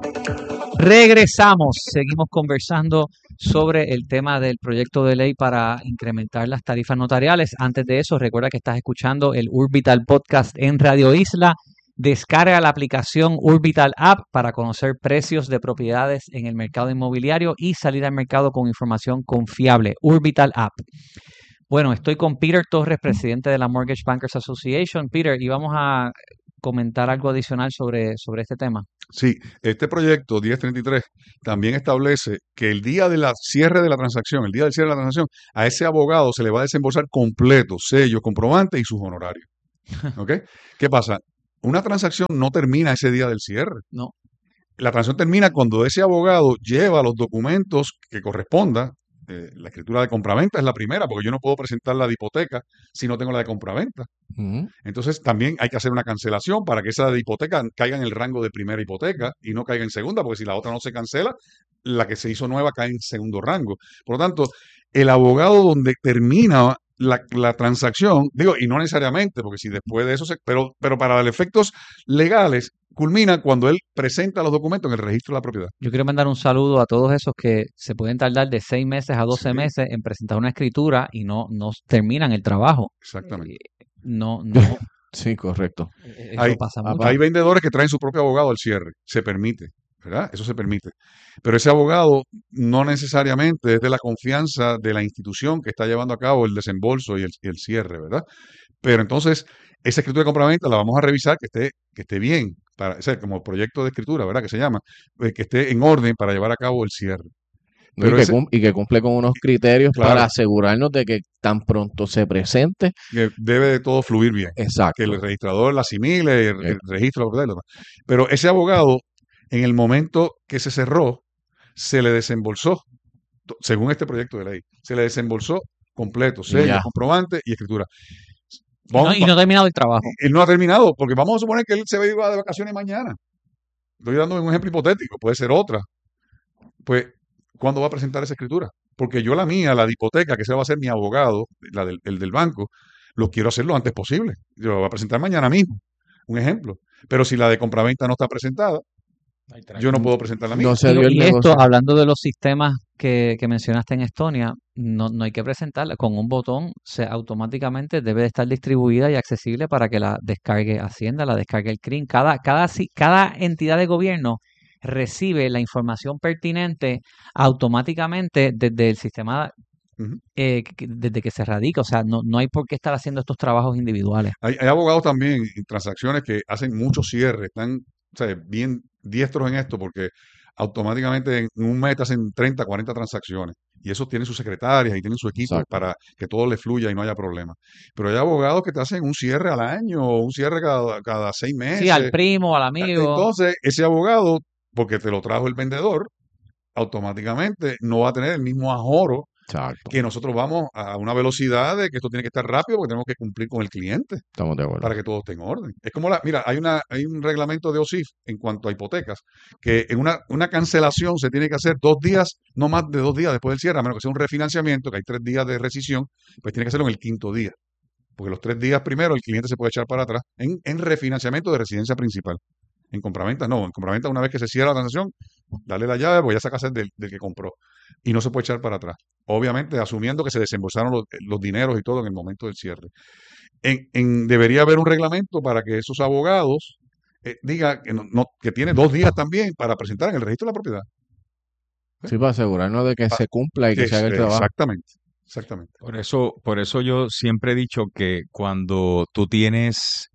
Regresamos, seguimos conversando sobre el tema del proyecto de ley para incrementar las tarifas notariales. Antes de eso, recuerda que estás escuchando el Urbital Podcast en Radio Isla. Descarga la aplicación Urbital App para conocer precios de propiedades en el mercado inmobiliario y salir al mercado con información confiable. Urbital App. Bueno, estoy con Peter Torres, presidente de la Mortgage Bankers Association. Peter, y vamos a comentar algo adicional sobre, sobre este tema. Sí, este proyecto diez treinta y tres también establece que el día del cierre de la transacción, el día del cierre de la transacción, a ese abogado se le va a desembolsar completo, sello, comprobante y sus honorarios. ¿Ok? ¿Qué pasa? Una transacción no termina ese día del cierre. No. La transacción termina cuando ese abogado lleva los documentos que correspondan. Eh, la escritura de compraventa es la primera, porque yo no puedo presentar la de hipoteca si no tengo la de compraventa. Ujú. Entonces también hay que hacer una cancelación para que esa de hipoteca caiga en el rango de primera hipoteca y no caiga en segunda, porque si la otra no se cancela, la que se hizo nueva cae en segundo rango. Por lo tanto, el abogado donde termina la, la transacción, digo, y no necesariamente, porque si después de eso, se, pero, pero para los efectos legales, culmina cuando él presenta los documentos en el registro de la propiedad. Yo quiero mandar un saludo a todos esos que se pueden tardar de seis meses a doce Sí. meses en presentar una escritura y no, no terminan el trabajo. Exactamente. Eh, No, no, Sí, correcto. eso Hay- pasa ah, mucho. Hay vendedores que traen su propio abogado al cierre. Se permite, ¿verdad? Eso se permite. Pero ese abogado no necesariamente es de la confianza de la institución que está llevando a cabo el desembolso y el, y el cierre, ¿verdad? Pero entonces, esa escritura de compraventa la vamos a revisar que esté, que esté bien, para, o sea, como proyecto de escritura, ¿verdad? Que se llama, eh, que esté en orden para llevar a cabo el cierre. ¿No? Pero y, que ese- cum- y que cumple con unos criterios Claro. para asegurarnos de que tan pronto se presente. Que debe de todo fluir bien. Exacto. Que el registrador la asimile, el, Sí. el registro la propiedad y lo demás. Pero ese abogado, en el momento que se cerró, se le desembolsó, to- según este proyecto de ley, se le desembolsó completo, sello, Ya. comprobante y escritura. Y no, Vamos- y no ha terminado el trabajo. él no ha terminado, porque vamos a suponer que él se va de vacaciones mañana. Estoy dando un ejemplo hipotético, puede ser otra. Pues, ¿cuándo va a presentar esa escritura? Porque yo la mía, la de hipoteca, que ese va a ser mi abogado, la del, el del banco, lo quiero hacer lo antes posible. Yo lo voy a presentar mañana mismo, un ejemplo. Pero si la de compraventa no está presentada, yo no puedo presentar la mía. No se Y, dio el y negocio. esto, hablando de los sistemas que, que mencionaste en Estonia, no, no hay que presentarla. Con un botón se automáticamente debe de estar distribuida y accesible para que la descargue Hacienda, la descargue el C R I M. Cada, cada, si- cada entidad de gobierno recibe la información pertinente automáticamente desde el sistema, Ujú. eh, que- desde que se radica. O sea, no, no hay por qué estar haciendo estos trabajos individuales. Hay, hay abogados también en transacciones que hacen muchos cierres, están, o sea, bien diestros en esto porque automáticamente en un mes te hacen treinta, cuarenta transacciones y esos tienen sus secretarias y tienen su equipo Exacto. para que todo le fluya y no haya problema. Pero hay abogados que te hacen un cierre al año o un cierre cada, cada seis meses. Sí, al primo, al amigo. Entonces, ese abogado, porque te lo trajo el vendedor, automáticamente no va a tener el mismo ahorro Exacto. que nosotros vamos a una velocidad de que esto tiene que estar rápido porque tenemos que cumplir con el cliente Estamos de acuerdo. para que todo esté en orden. Es como la, mira, hay una, hay un reglamento de O S I F en cuanto a hipotecas, que en una, una cancelación se tiene que hacer dos días, no más de dos días después del cierre, a menos que sea un refinanciamiento, que hay tres días de rescisión, pues tiene que hacerlo en el quinto día. Porque los tres días primero el cliente se puede echar para atrás en, en refinanciamiento de residencia principal. En compraventa no, en compraventa una vez que se cierra la transacción, dale la llave, pues ya saca del, del que compró. Y no se puede echar para atrás. Obviamente asumiendo que se desembolsaron los, los dineros y todo en el momento del cierre. En, en- debería haber un reglamento para que esos abogados eh, digan que, no, no- que tienen dos días también para presentar en el registro de la propiedad. Sí, para asegurarnos de que Pa- se cumpla y que Que se haga el es- trabajo. Exactamente, exactamente. Por eso, por eso yo siempre he dicho que cuando tú tienes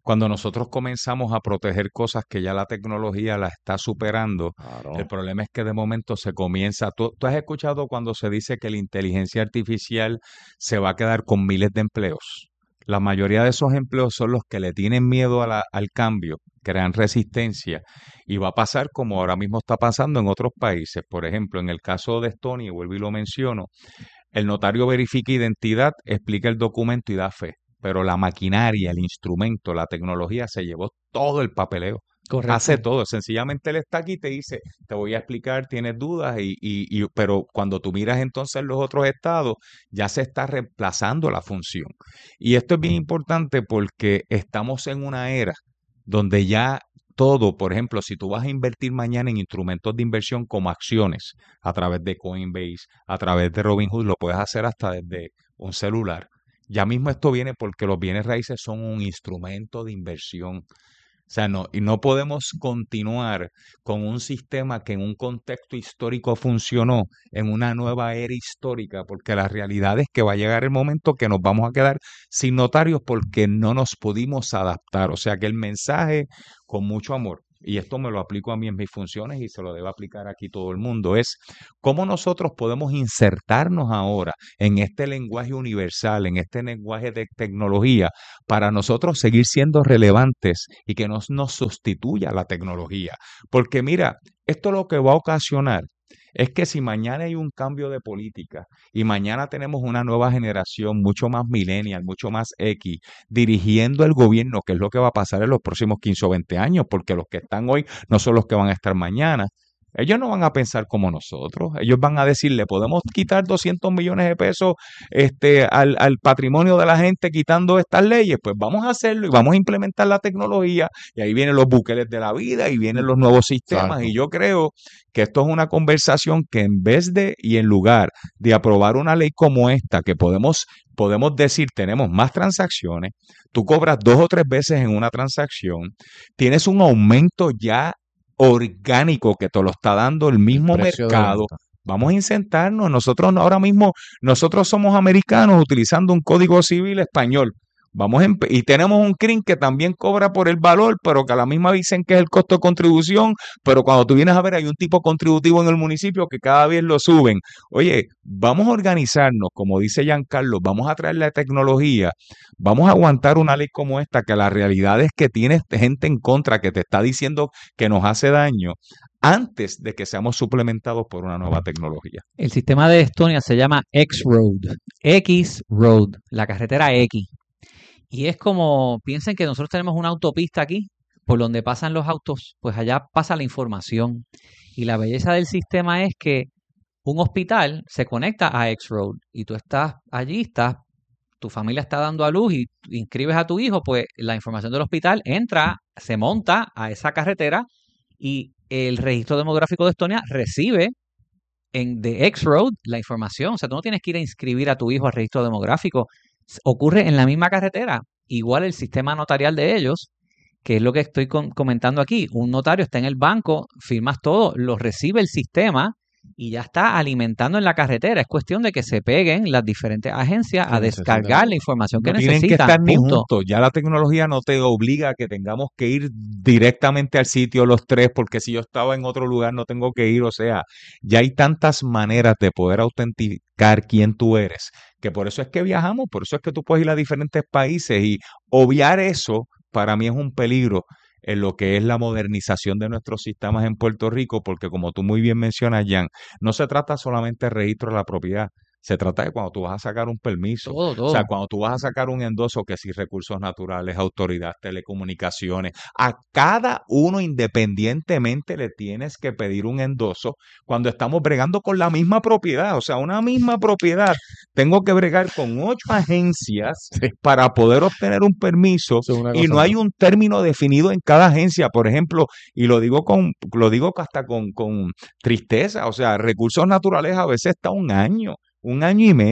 Cuando nosotros comenzamos a proteger cosas que ya la tecnología la está superando, Claro. el problema es que de momento se comienza. ¿Tú, tú has escuchado cuando se dice que la inteligencia artificial se va a quedar con miles de empleos? La mayoría de esos empleos son los que le tienen miedo a la- al cambio, crean resistencia, y va a pasar como ahora mismo está pasando en otros países. Por ejemplo, en el caso de Estonia, y vuelvo y lo menciono, el notario verifica identidad, explica el documento y da fe, pero la maquinaria, el instrumento, la tecnología se llevó todo el papeleo. Hace Correcto. todo, sencillamente él está aquí y te dice, te voy a explicar, tienes dudas, y, y, y- pero cuando tú miras entonces los otros estados, ya se está reemplazando la función. Y esto es bien importante porque estamos en una era donde ya todo, por ejemplo, si tú vas a invertir mañana en instrumentos de inversión como acciones, a través de Coinbase, a través de Robinhood, lo puedes hacer hasta desde un celular. Ya mismo esto viene porque los bienes raíces son un instrumento de inversión. O sea, no, y no podemos continuar con un sistema que en un contexto histórico funcionó en una nueva era histórica, porque la realidad es que va a llegar el momento que nos vamos a quedar sin notarios porque no nos pudimos adaptar. O sea, que el mensaje, con mucho amor, y esto me lo aplico a mí en mis funciones y se lo debe aplicar aquí todo el mundo, es cómo nosotros podemos insertarnos ahora en este lenguaje universal, en este lenguaje de tecnología, para nosotros seguir siendo relevantes y que no nos sustituya la tecnología. Porque mira, esto lo que va a ocasionar es que si mañana hay un cambio de política y mañana tenemos una nueva generación mucho más millennial, mucho más X, dirigiendo el gobierno, que es lo que va a pasar en los próximos quince o veinte años, porque los que están hoy no son los que van a estar mañana. Ellos no van a pensar como nosotros. Ellos van a decir, le podemos quitar doscientos millones de pesos este, al, al patrimonio de la gente quitando estas leyes. Pues vamos a hacerlo y vamos a implementar la tecnología. Y ahí vienen los buqueles de la vida y vienen los nuevos sistemas. Exacto. Y yo creo que esto es una conversación que en vez de y en lugar de aprobar una ley como esta, que podemos, podemos decir, tenemos más transacciones, tú cobras dos o tres veces en una transacción, tienes un aumento ya orgánico que te lo está dando el mismo Precio de mercado. venta. Vamos a insertarnos. Nosotros ahora mismo, nosotros somos americanos utilizando un código civil español. Vamos a empe- y tenemos un C R I M que también cobra por el valor, pero que a la misma dicen que es el costo de contribución, pero cuando tú vienes a ver hay un tipo contributivo en el municipio que cada vez lo suben. Oye, vamos a organizarnos, como dice Giancarlo, vamos a traer la tecnología, vamos a aguantar una ley como esta, que la realidad es que tienes gente en contra que te está diciendo que nos hace daño, antes de que seamos suplementados por una nueva tecnología. El sistema de Estonia se llama X-Road. X-Road, la carretera X. Y es como, piensen que nosotros tenemos una autopista aquí, por donde pasan los autos, pues allá pasa la información. Y la belleza del sistema es que un hospital se conecta a X-Road y tú estás allí, estás, tu familia está dando a luz y inscribes a tu hijo, pues la información del hospital entra, se monta a esa carretera y el registro demográfico de Estonia recibe en de X-Road la información. O sea, tú no tienes que ir a inscribir a tu hijo al registro demográfico. S- Ocurre en la misma carretera. Igual el sistema notarial de ellos, que es lo que estoy con- comentando aquí. Un notario está en el banco, firmas todo, lo recibe el sistema y ya está alimentando en la carretera. Es cuestión de que se peguen las diferentes agencias Que a descargar necesitan. la información que No tienen que necesitan. estar ni Punto. juntos. Ya la tecnología no te obliga a que tengamos que ir directamente al sitio los tres, porque si yo estaba en otro lugar no tengo que ir. O sea, ya hay tantas maneras de poder autenticar quién tú eres, que por eso es que viajamos, por eso es que tú puedes ir a diferentes países, y obviar eso para mí es un peligro en lo que es la modernización de nuestros sistemas en Puerto Rico, porque como tú muy bien mencionas, Jan, no se trata solamente de registro de la propiedad, se trata de cuando tú vas a sacar un permiso, Todo, o sea, todo. cuando tú vas a sacar un endoso, que si recursos naturales, autoridad, telecomunicaciones, a cada uno independientemente le tienes que pedir un endoso cuando estamos bregando con la misma propiedad, o sea, una misma propiedad, tengo que bregar con ocho agencias Sí. para poder obtener un permiso, Eso es una y cosa no hay más. un término definido en cada agencia. Por ejemplo, y lo digo con, lo digo hasta con, con tristeza, o sea, recursos naturales a veces está un año, un año y medio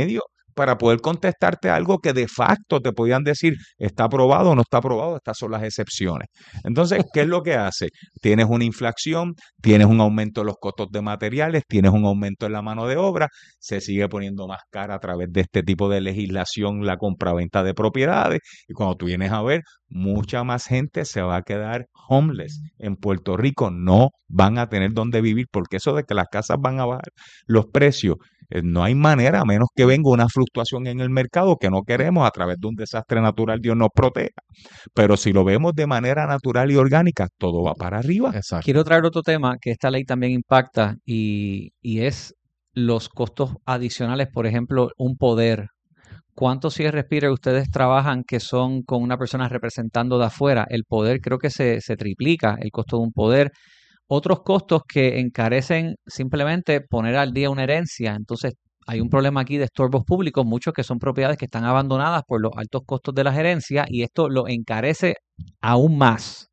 para poder contestarte algo que de facto te podían decir está aprobado o no está aprobado, estas son las excepciones. Entonces, ¿qué es lo que hace? Tienes una inflación, tienes un aumento de los costos de materiales, tienes un aumento en la mano de obra, se sigue poniendo más cara a través de este tipo de legislación la compraventa de propiedades y cuando tú vienes a ver, mucha más gente se va a quedar homeless en Puerto Rico, no van a tener dónde vivir porque eso de que las casas van a bajar los precios, eh, no hay manera a menos que venga una fluctuación en el mercado que no queremos a través de un desastre natural, Dios nos proteja. Pero si lo vemos de manera natural y orgánica, todo va para arriba. Exacto. Quiero traer otro tema que esta ley también impacta y, y es los costos adicionales, por ejemplo, un poder. ¿Cuántos C R Speeder ustedes trabajan que son con una persona representando de afuera? El poder creo que se, se triplica, el costo de un poder. Otros costos que encarecen simplemente poner al día una herencia. Entonces, hay un problema aquí de estorbos públicos, muchos que son propiedades que están abandonadas por los altos costos de las herencias y esto lo encarece aún más.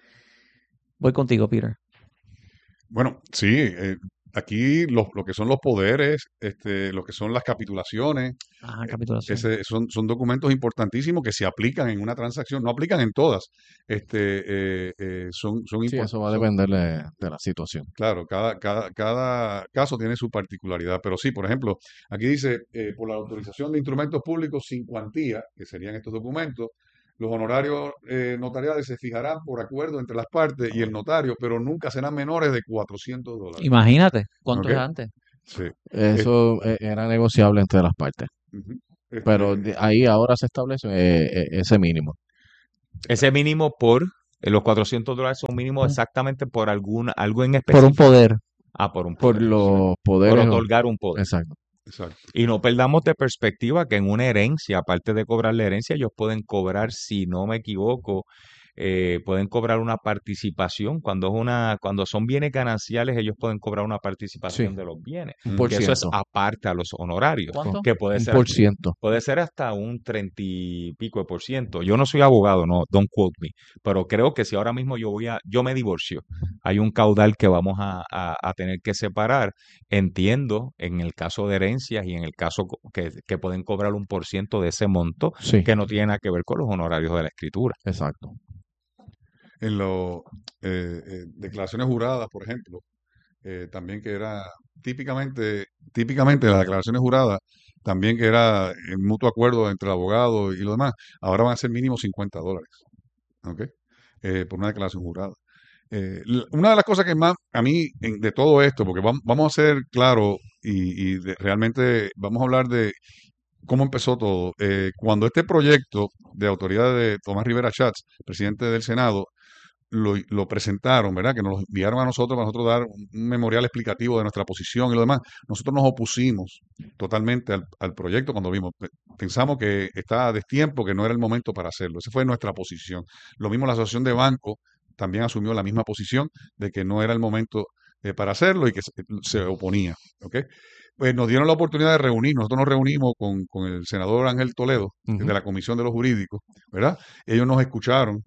Voy contigo, Peter. Bueno, sí, eh, aquí lo, lo que son los poderes, este, lo que son las capitulaciones, Ajá, capitulación. ese, son, son documentos importantísimos que se aplican en una transacción, no aplican en todas, este, eh, eh, son, son Sí, impor- eso va a son- depender de, de la situación. Claro, cada, cada, cada caso tiene su particularidad, pero sí, por ejemplo, aquí dice, eh, por la autorización de instrumentos públicos sin cuantía, que serían estos documentos, los honorarios eh, notariales se fijarán por acuerdo entre las partes y el notario, pero nunca serán menores de cuatrocientos dólares. Imagínate cuánto Ok. es antes. Sí. Eso eh, era negociable entre las partes. Ujú. Este, Pero de- ahí ahora se establece eh, eh, ese mínimo. Ese mínimo por, eh, los cuatrocientos dólares son mínimos Mm. exactamente por alguna, algo en Por específico. un poder. Ah, por un Por poder. los Por poderes. otorgar un poder. Exacto. exacto. Y no perdamos de perspectiva que en una herencia, aparte de cobrar la herencia, ellos pueden cobrar, si no me equivoco, eh, pueden cobrar una participación. Cuando es una, cuando son bienes gananciales, ellos pueden cobrar una participación Sí. de los bienes. Un Mm. por Que eso es ciento. aparte a los honorarios, ¿Cuánto? que puede Un ser, por ciento. puede ser hasta un treinta y pico de por ciento. Yo no soy abogado, no, don't quote me, pero creo que si ahora mismo yo voy a, yo me divorcio, hay un caudal que vamos a, a- a tener que separar. Entiendo en el caso de herencias y en el caso co- que, que pueden cobrar un por ciento de ese monto Sí, que no tiene nada que ver con los honorarios de la escritura. exacto. En las declaraciones juradas, por ejemplo, eh, también que era típicamente, típicamente las declaraciones juradas, también que era en mutuo acuerdo entre el abogado y lo demás, ahora van a ser mínimo cincuenta dólares, ¿ok? Eh, por una declaración jurada. Eh, l- una de las cosas que más a mí en- de todo esto, porque vam- vamos a ser claros y, y de- realmente vamos a hablar de cómo empezó todo. Eh, cuando este proyecto de autoridad de Tomás Rivera Schatz, presidente del Senado, lo, lo presentaron, ¿verdad? Que nos lo enviaron a nosotros para nosotros dar un un memorial explicativo de nuestra posición y lo demás. Nosotros nos opusimos totalmente al, al proyecto cuando vimos. Pe- Pensamos que estaba a destiempo, que no era el momento para hacerlo. Esa fue nuestra posición. Lo mismo la Asociación de Bancos también asumió la misma posición de que no era el momento eh, para hacerlo y que se, se oponía, ¿ok? Pues nos dieron la oportunidad de reunirnos. Nosotros nos reunimos con, con el senador Ángel Toledo, Ujú. de la Comisión de los Jurídicos, ¿verdad? Ellos nos escucharon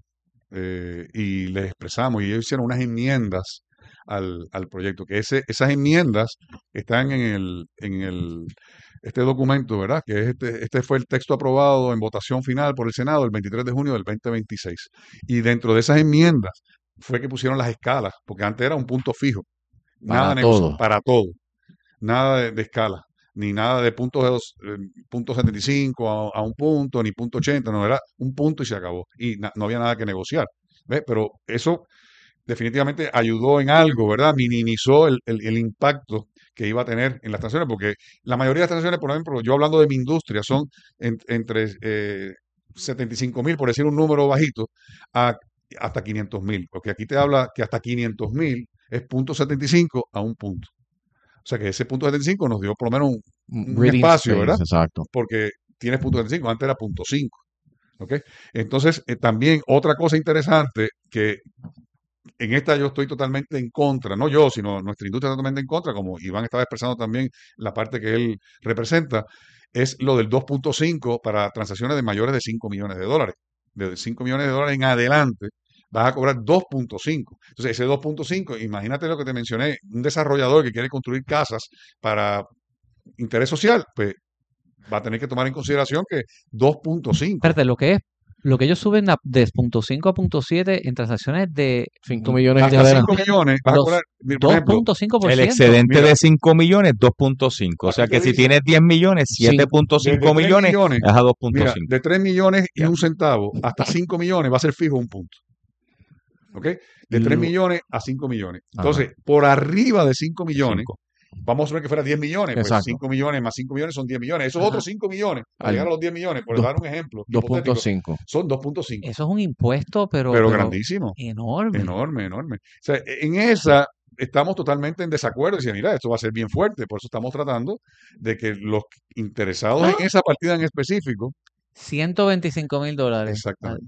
eh, y les expresamos y ellos hicieron unas enmiendas al, al proyecto, que ese, esas enmiendas están en el, en el, este documento, ¿verdad? Que es este, este fue el texto aprobado en votación final por el Senado el veintitrés de junio del dos mil veintiséis. Y dentro de esas enmiendas fue que pusieron las escalas, porque antes era un punto fijo, nada Para negociable, todo. para todo, nada de, de escala, ni nada de puntos, eh, punto setenta y cinco a, a un punto, ni punto ochenta, no, era un punto y se acabó. Y na- no había nada que negociar. ¿Ves? Pero eso definitivamente ayudó en algo, ¿verdad? Minimizó el, el- el impacto que iba a tener en las transacciones, porque la mayoría de las transacciones, por ejemplo, yo hablando de mi industria, son en- entre eh, setenta y cinco mil, por decir un número bajito, a, hasta quinientos mil, porque aquí te habla que hasta quinientos mil es punto setenta y cinco a un punto. O sea que ese punto setenta y cinco nos dio por lo menos un, un Breathing espacio, space, ¿verdad? exacto. Porque tienes punto setenta y cinco, antes era punto cinco. ¿Ok? Entonces, eh, también otra cosa interesante que en esta yo estoy totalmente en contra, no yo, sino nuestra industria totalmente en contra, como Iván estaba expresando también la parte que él representa, es lo del dos punto cinco para transacciones de mayores de cinco millones de dólares. De cinco millones de dólares en adelante vas a cobrar dos punto cinco. Entonces, ese dos punto cinco, imagínate lo que te mencioné, un desarrollador que quiere construir casas para interés social, pues va a tener que tomar en consideración que dos punto cinco. Espérate, lo que es, lo que ellos suben a- de punto cinco a punto siete en transacciones de cinco millones en Hasta cadena. cinco millones, vas a Los cobrar, mira, por ejemplo, dos punto cinco por El ciento. excedente Mira. de cinco millones, dos punto cinco. O sea Aquí que te si dice- tienes diez millones, siete punto desde cinco tres millones millones, es a dos punto mira, cinco. de tres millones y Ya. un centavo hasta cinco millones va a ser fijo un punto. ¿Ok? De tres Lo- millones a cinco millones. Ajá. Entonces, por arriba de cinco millones, Cinco. vamos a suponer que fuera diez millones, pues Exacto. cinco millones más cinco millones son diez millones. Esos Ajá. otros cinco millones, para Al- llegar a los diez millones, por dos- dar un ejemplo, dos punto hipotético, cinco. son dos punto cinco. Eso es un impuesto, pero, Pero pero grandísimo. enorme. Enorme, enorme. O sea, en esa estamos totalmente en desacuerdo. Decía, mira, esto va a ser bien fuerte. Por eso estamos tratando de que los interesados en esa partida en específico, ciento veinticinco mil dólares. exactamente,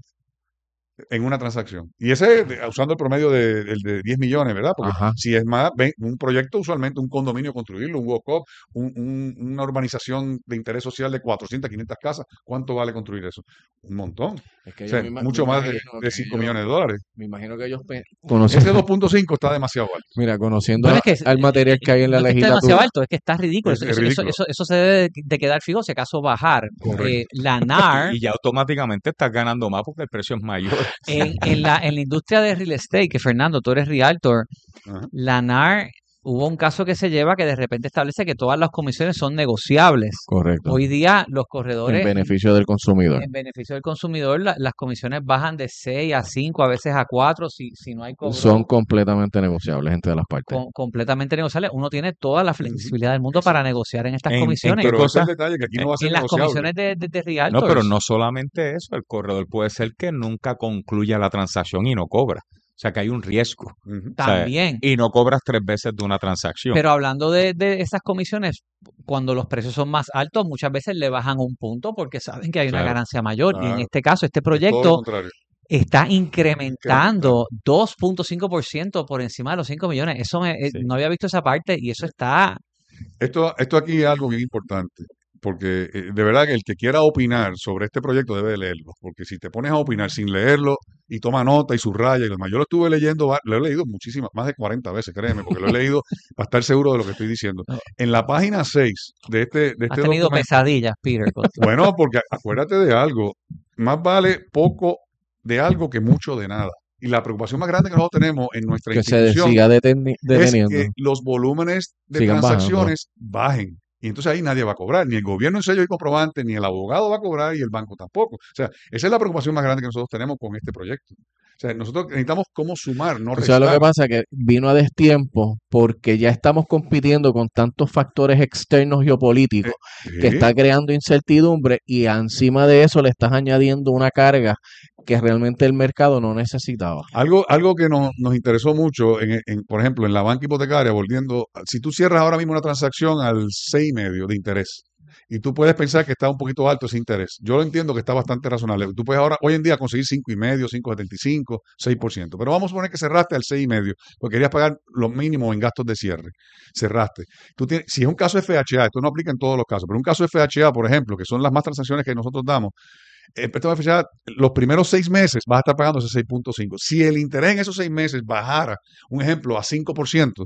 en una transacción. Y ese, de- usando el promedio de, el de diez millones, ¿verdad? Porque Ajá. si es más, ven, un proyecto, usualmente un condominio construirlo, un walk-up, un- un- una urbanización de interés social de cuatrocientas, quinientas casas, ¿cuánto vale construir eso? Un montón. Es que O yo sea, me ima- mucho me más de, imagino de que cinco ellos- millones de dólares. Me imagino que ellos pe- Ese conociendo, dos punto cinco está demasiado alto. mira, conociendo Bueno, a- es que al material que hay en la no es que esté demasiado legislatura. alto, es que está ridículo. Es- Eso, es eso- eso- ridículo. eso- eso se debe de, de quedar fijo si acaso bajar. Correcto. Eh, la NAR, Y ya automáticamente estás ganando más porque el precio es mayor. en, en la, en la industria de real estate, que Fernando, tú eres realtor, Ajá. la NAR, hubo un caso que se lleva que de repente establece que todas las comisiones son negociables. Correcto. Hoy día los En corredores, beneficio del consumidor. en beneficio del consumidor, la- las comisiones bajan de seis a cinco, a veces a cuatro, si, si no hay cobro Son completamente negociables entre las partes. com- completamente negociables. Uno tiene toda la flexibilidad del mundo para negociar en estas En- en comisiones. qué Pero ese es cosa? el detalle, que aquí no va a ser En las negociable. comisiones de, de, de No, realtors. pero no solamente eso, el corredor puede ser que nunca concluya la transacción y no cobra. O sea que hay un riesgo. Ujú. O sea, También. y no cobras tres veces de una transacción. Pero hablando de, de esas comisiones, cuando los precios son más altos, muchas veces le bajan un punto porque saben que hay una Claro, ganancia mayor. Y en claro. este caso, este Es todo lo proyecto contrario. está incrementando dos punto cinco por ciento por encima de los cinco millones. Eso me, eh, Sí. no había visto esa parte y eso está... Esto, esto aquí es algo bien importante, porque eh, de verdad que el que quiera opinar sobre este proyecto debe de leerlo, porque si te pones a opinar sin leerlo y toma nota y subraya y lo demás, yo lo estuve leyendo, va- lo he leído muchísimas, más de cuarenta veces, créeme, porque lo he leído para estar seguro de lo que estoy diciendo. No. En la página seis de este, de Has este tenido documento, pesadillas, Peter. con- bueno, porque acuérdate de algo, más vale poco de algo que mucho de nada. Y la preocupación más grande que nosotros tenemos en nuestra Que se institución siga deteni- es deteniendo. que los volúmenes de Sigan bajando. transacciones bajen. Y entonces ahí nadie va a cobrar, ni el gobierno en sello y comprobante, ni el abogado va a cobrar y el banco tampoco. O sea, esa es la preocupación más grande que nosotros tenemos con este proyecto. O sea, nosotros necesitamos cómo sumar, no O sea, lo que restar. pasa es que vino a destiempo porque ya estamos compitiendo con tantos factores externos geopolíticos que Sí. está creando incertidumbre y encima de eso le estás añadiendo una carga que realmente el mercado no necesitaba. Algo, algo que nos, nos interesó mucho, en, en, por ejemplo, en la banca hipotecaria, volviendo, si tú cierras ahora mismo una transacción al seis y medio de interés, y tú puedes pensar que está un poquito alto ese interés. Yo lo entiendo que está bastante razonable. Tú puedes ahora, hoy en día, conseguir cinco y medio, cinco setenta y cinco, seis por ciento. Pero vamos a suponer que cerraste al seis y medio, porque querías pagar lo mínimo en gastos de cierre. Cerraste. Tú tienes, si es un caso F H A, esto no aplica en todos los casos, pero un caso F H A, por ejemplo, que son las más transacciones que nosotros damos, el préstamo F H A, los primeros seis meses vas a estar pagando ese seis punto cinco. Si el interés en esos seis meses bajara, un ejemplo, a cinco por ciento,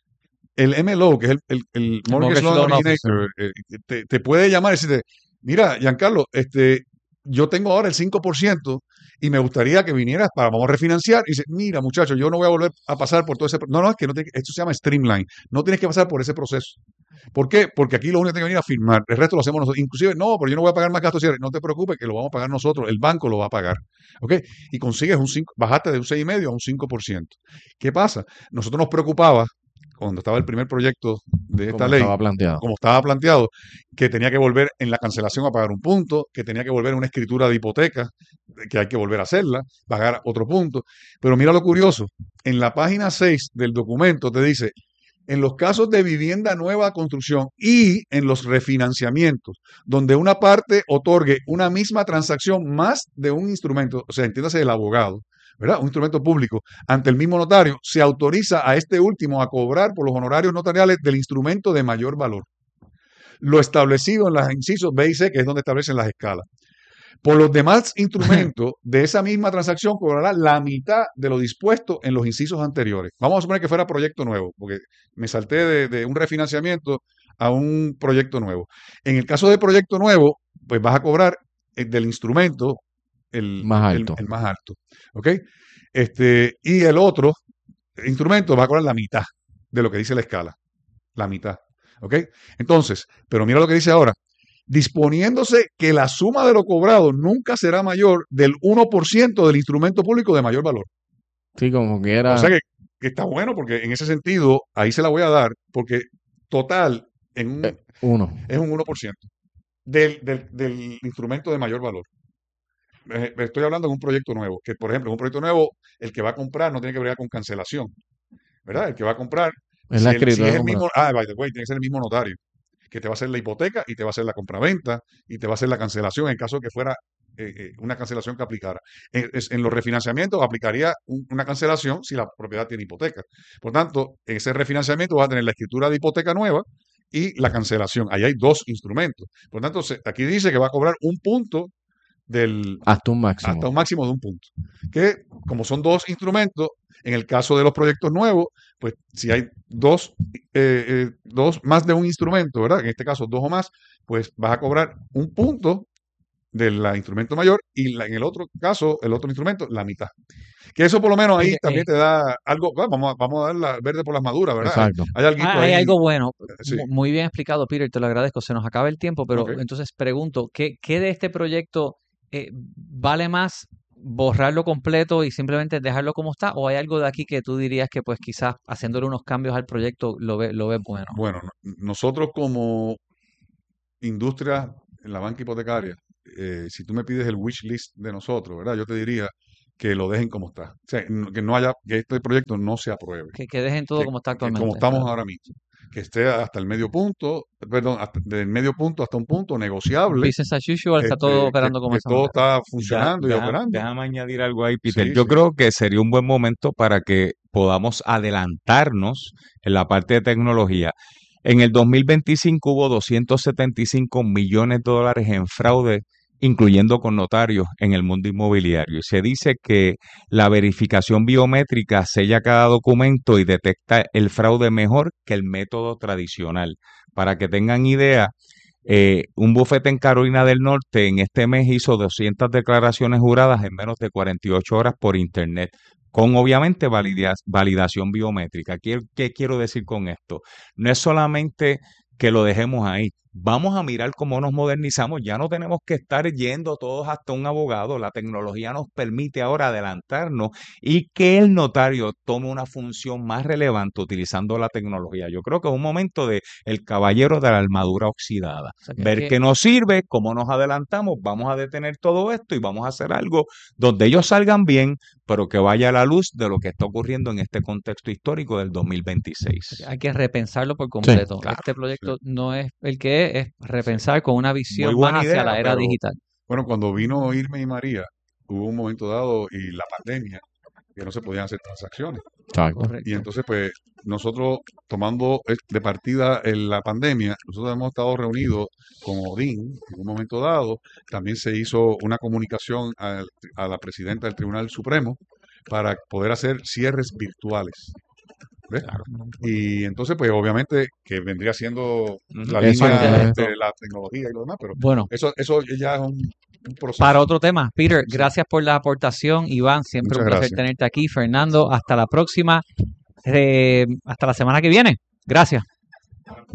el M L O, que es el, el, el Mortgage Mortgage Loan Loan Originator, eh, te, te puede llamar y decirte, mira, Giancarlo, este, yo tengo ahora el cinco por ciento y me gustaría que vinieras para, vamos a refinanciar. Y dice, mira, muchacho, yo no voy a volver a pasar por todo ese... No, no, es que no tiene, esto se llama Streamline. No tienes que pasar por ese proceso. ¿Por qué? Porque aquí lo único que tiene que venir a firmar. El resto lo hacemos nosotros. Inclusive, no, pero yo no voy a pagar más gastos de cierre. No te preocupes, que lo vamos a pagar nosotros. El banco lo va a pagar. ¿Ok? Y consigues un cinco, bajaste de un seis y medio a un cinco por ciento. ¿Qué pasa? Nosotros nos preocupaba, cuando estaba el primer proyecto de esta Como ley, estaba planteado. como estaba planteado, que tenía que volver en la cancelación a pagar un punto, que tenía que volver en una escritura de hipoteca, que hay que volver a hacerla, pagar otro punto. Pero mira lo curioso, en la página seis del documento te dice, en los casos de vivienda nueva construcción y en los refinanciamientos, donde una parte otorgue una misma transacción más de un instrumento, o sea, entiéndase el abogado, ¿verdad? Un instrumento público ante el mismo notario, se autoriza a este último a cobrar por los honorarios notariales del instrumento de mayor valor. Lo establecido en los incisos B y C, que es donde establecen las escalas. Por los demás instrumentos de esa misma transacción cobrará la mitad de lo dispuesto en los incisos anteriores. Vamos a suponer que fuera proyecto nuevo, porque me salté de, de un refinanciamiento a un proyecto nuevo. En el caso del proyecto nuevo, pues vas a cobrar el del instrumento el Más el- alto. el más alto. ¿Ok? Este, y el otro instrumento va a cobrar la mitad de lo que dice la escala. La mitad. ¿Ok? Entonces, pero mira lo que dice ahora. Disponiéndose que la suma de lo cobrado nunca será mayor del uno por ciento del instrumento público de mayor valor. Sí, como que era. O sea que, que está bueno porque en ese sentido, ahí se la voy a dar, porque total en un, eh, uno. es un uno por ciento del, del, del instrumento de mayor valor. Eh, Estoy hablando de un proyecto nuevo, que por ejemplo, en un proyecto nuevo, el que va a comprar no tiene que bregar con cancelación, ¿verdad? El que va a comprar, Es si, la el- si escritura es de el mismo, compra. ah, by the way, tiene que ser el mismo notario, que te va a hacer la hipoteca y te va a hacer la compraventa y te va a hacer la cancelación en caso de que fuera eh, eh, una cancelación que aplicara. En, es- en los refinanciamientos aplicaría un- una cancelación si la propiedad tiene hipoteca. Por tanto, en ese refinanciamiento vas a tener la escritura de hipoteca nueva y la cancelación. Ahí hay dos instrumentos. Por tanto, se- aquí dice que va a cobrar un punto del, Hasta un máximo. hasta un máximo de un punto. Que como son dos instrumentos, en el caso de los proyectos nuevos, pues si hay dos, eh, eh, dos más de un instrumento, ¿verdad? En este caso dos o más, pues vas a cobrar un punto del la instrumento mayor y la- en el otro caso, el otro instrumento, la mitad. Que eso por lo menos ahí Mire, también eh, te da algo, bueno, vamos a, vamos a dar la verde por las maduras, ¿verdad? Hay, Exacto. hay alguito ah, hay ahí, algo bueno, sí, mu- muy bien explicado, Peter, te lo agradezco. Se nos acaba el tiempo, pero ok. entonces pregunto, ¿qué, qué de este proyecto eh, vale más borrarlo completo y simplemente dejarlo como está? ¿O hay algo de aquí que tú dirías que pues quizás haciéndole unos cambios al proyecto lo ve, lo ves bueno? Bueno, no- nosotros como industria en la banca hipotecaria, eh, si tú me pides el wish list de nosotros, ¿verdad? Yo te diría que lo dejen como está. O sea, no- que no haya, que este proyecto no se apruebe. Que, que dejen todo Que, como está que como actualmente. estamos Claro. ahora mismo. Que esté hasta el medio punto, perdón, hasta, del medio punto hasta un punto negociable, Business as usual, está todo este, que, operando como que esa todo manera. está Da- funcionando y deja- operando. déjame añadir algo ahí, Peter. Sí, Yo sí. creo que sería un buen momento para que podamos adelantarnos en la parte de tecnología. En el dos mil veinticinco hubo doscientos setenta y cinco millones de dólares en fraude, incluyendo con notarios en el mundo inmobiliario. Y se dice que la verificación biométrica sella cada documento y detecta el fraude mejor que el método tradicional. Para que tengan idea, eh, un bufete en Carolina del Norte en este mes hizo doscientas declaraciones juradas en menos de cuarenta y ocho horas por internet, con obviamente valida- validación biométrica. ¿Qué, qué quiero decir con esto? No es solamente que lo dejemos ahí. Vamos a mirar cómo nos modernizamos. Ya no tenemos que estar yendo todos hasta un abogado. La tecnología nos permite ahora adelantarnos y que el notario tome una función más relevante utilizando la tecnología. Yo creo que es un momento de el caballero de la armadura oxidada. O sea, que, Ver que- qué nos sirve, cómo nos adelantamos, vamos a detener todo esto y vamos a hacer algo donde ellos salgan bien, pero que vaya a la luz de lo que está ocurriendo en este contexto histórico del dos mil veintiséis. hay que repensarlo por completo. claro, Este proyecto sí. no es el que es, es repensar con una Muy visión más buena hacia idea, la era pero digital. Bueno, cuando vino Irma y María, hubo un momento dado y la pandemia, que no se podían hacer transacciones. Exacto. Y Correcto. entonces, pues, nosotros tomando eh, de partida en la pandemia, nosotros hemos estado reunidos con Odín en un momento dado. También se hizo una comunicación al- a la presidenta del Tribunal Supremo para poder hacer cierres virtuales. ¿Ves? Y entonces, pues, obviamente, que vendría siendo Ujú. la Eso línea es. de la tecnología y lo demás, pero Bueno, eso, eso ya es un, un proceso. para otro tema, Peter, Sí. gracias por la aportación. Iván, siempre Muchas un placer gracias. tenerte aquí. Fernando, hasta la próxima. Eh, hasta la semana que viene. Gracias.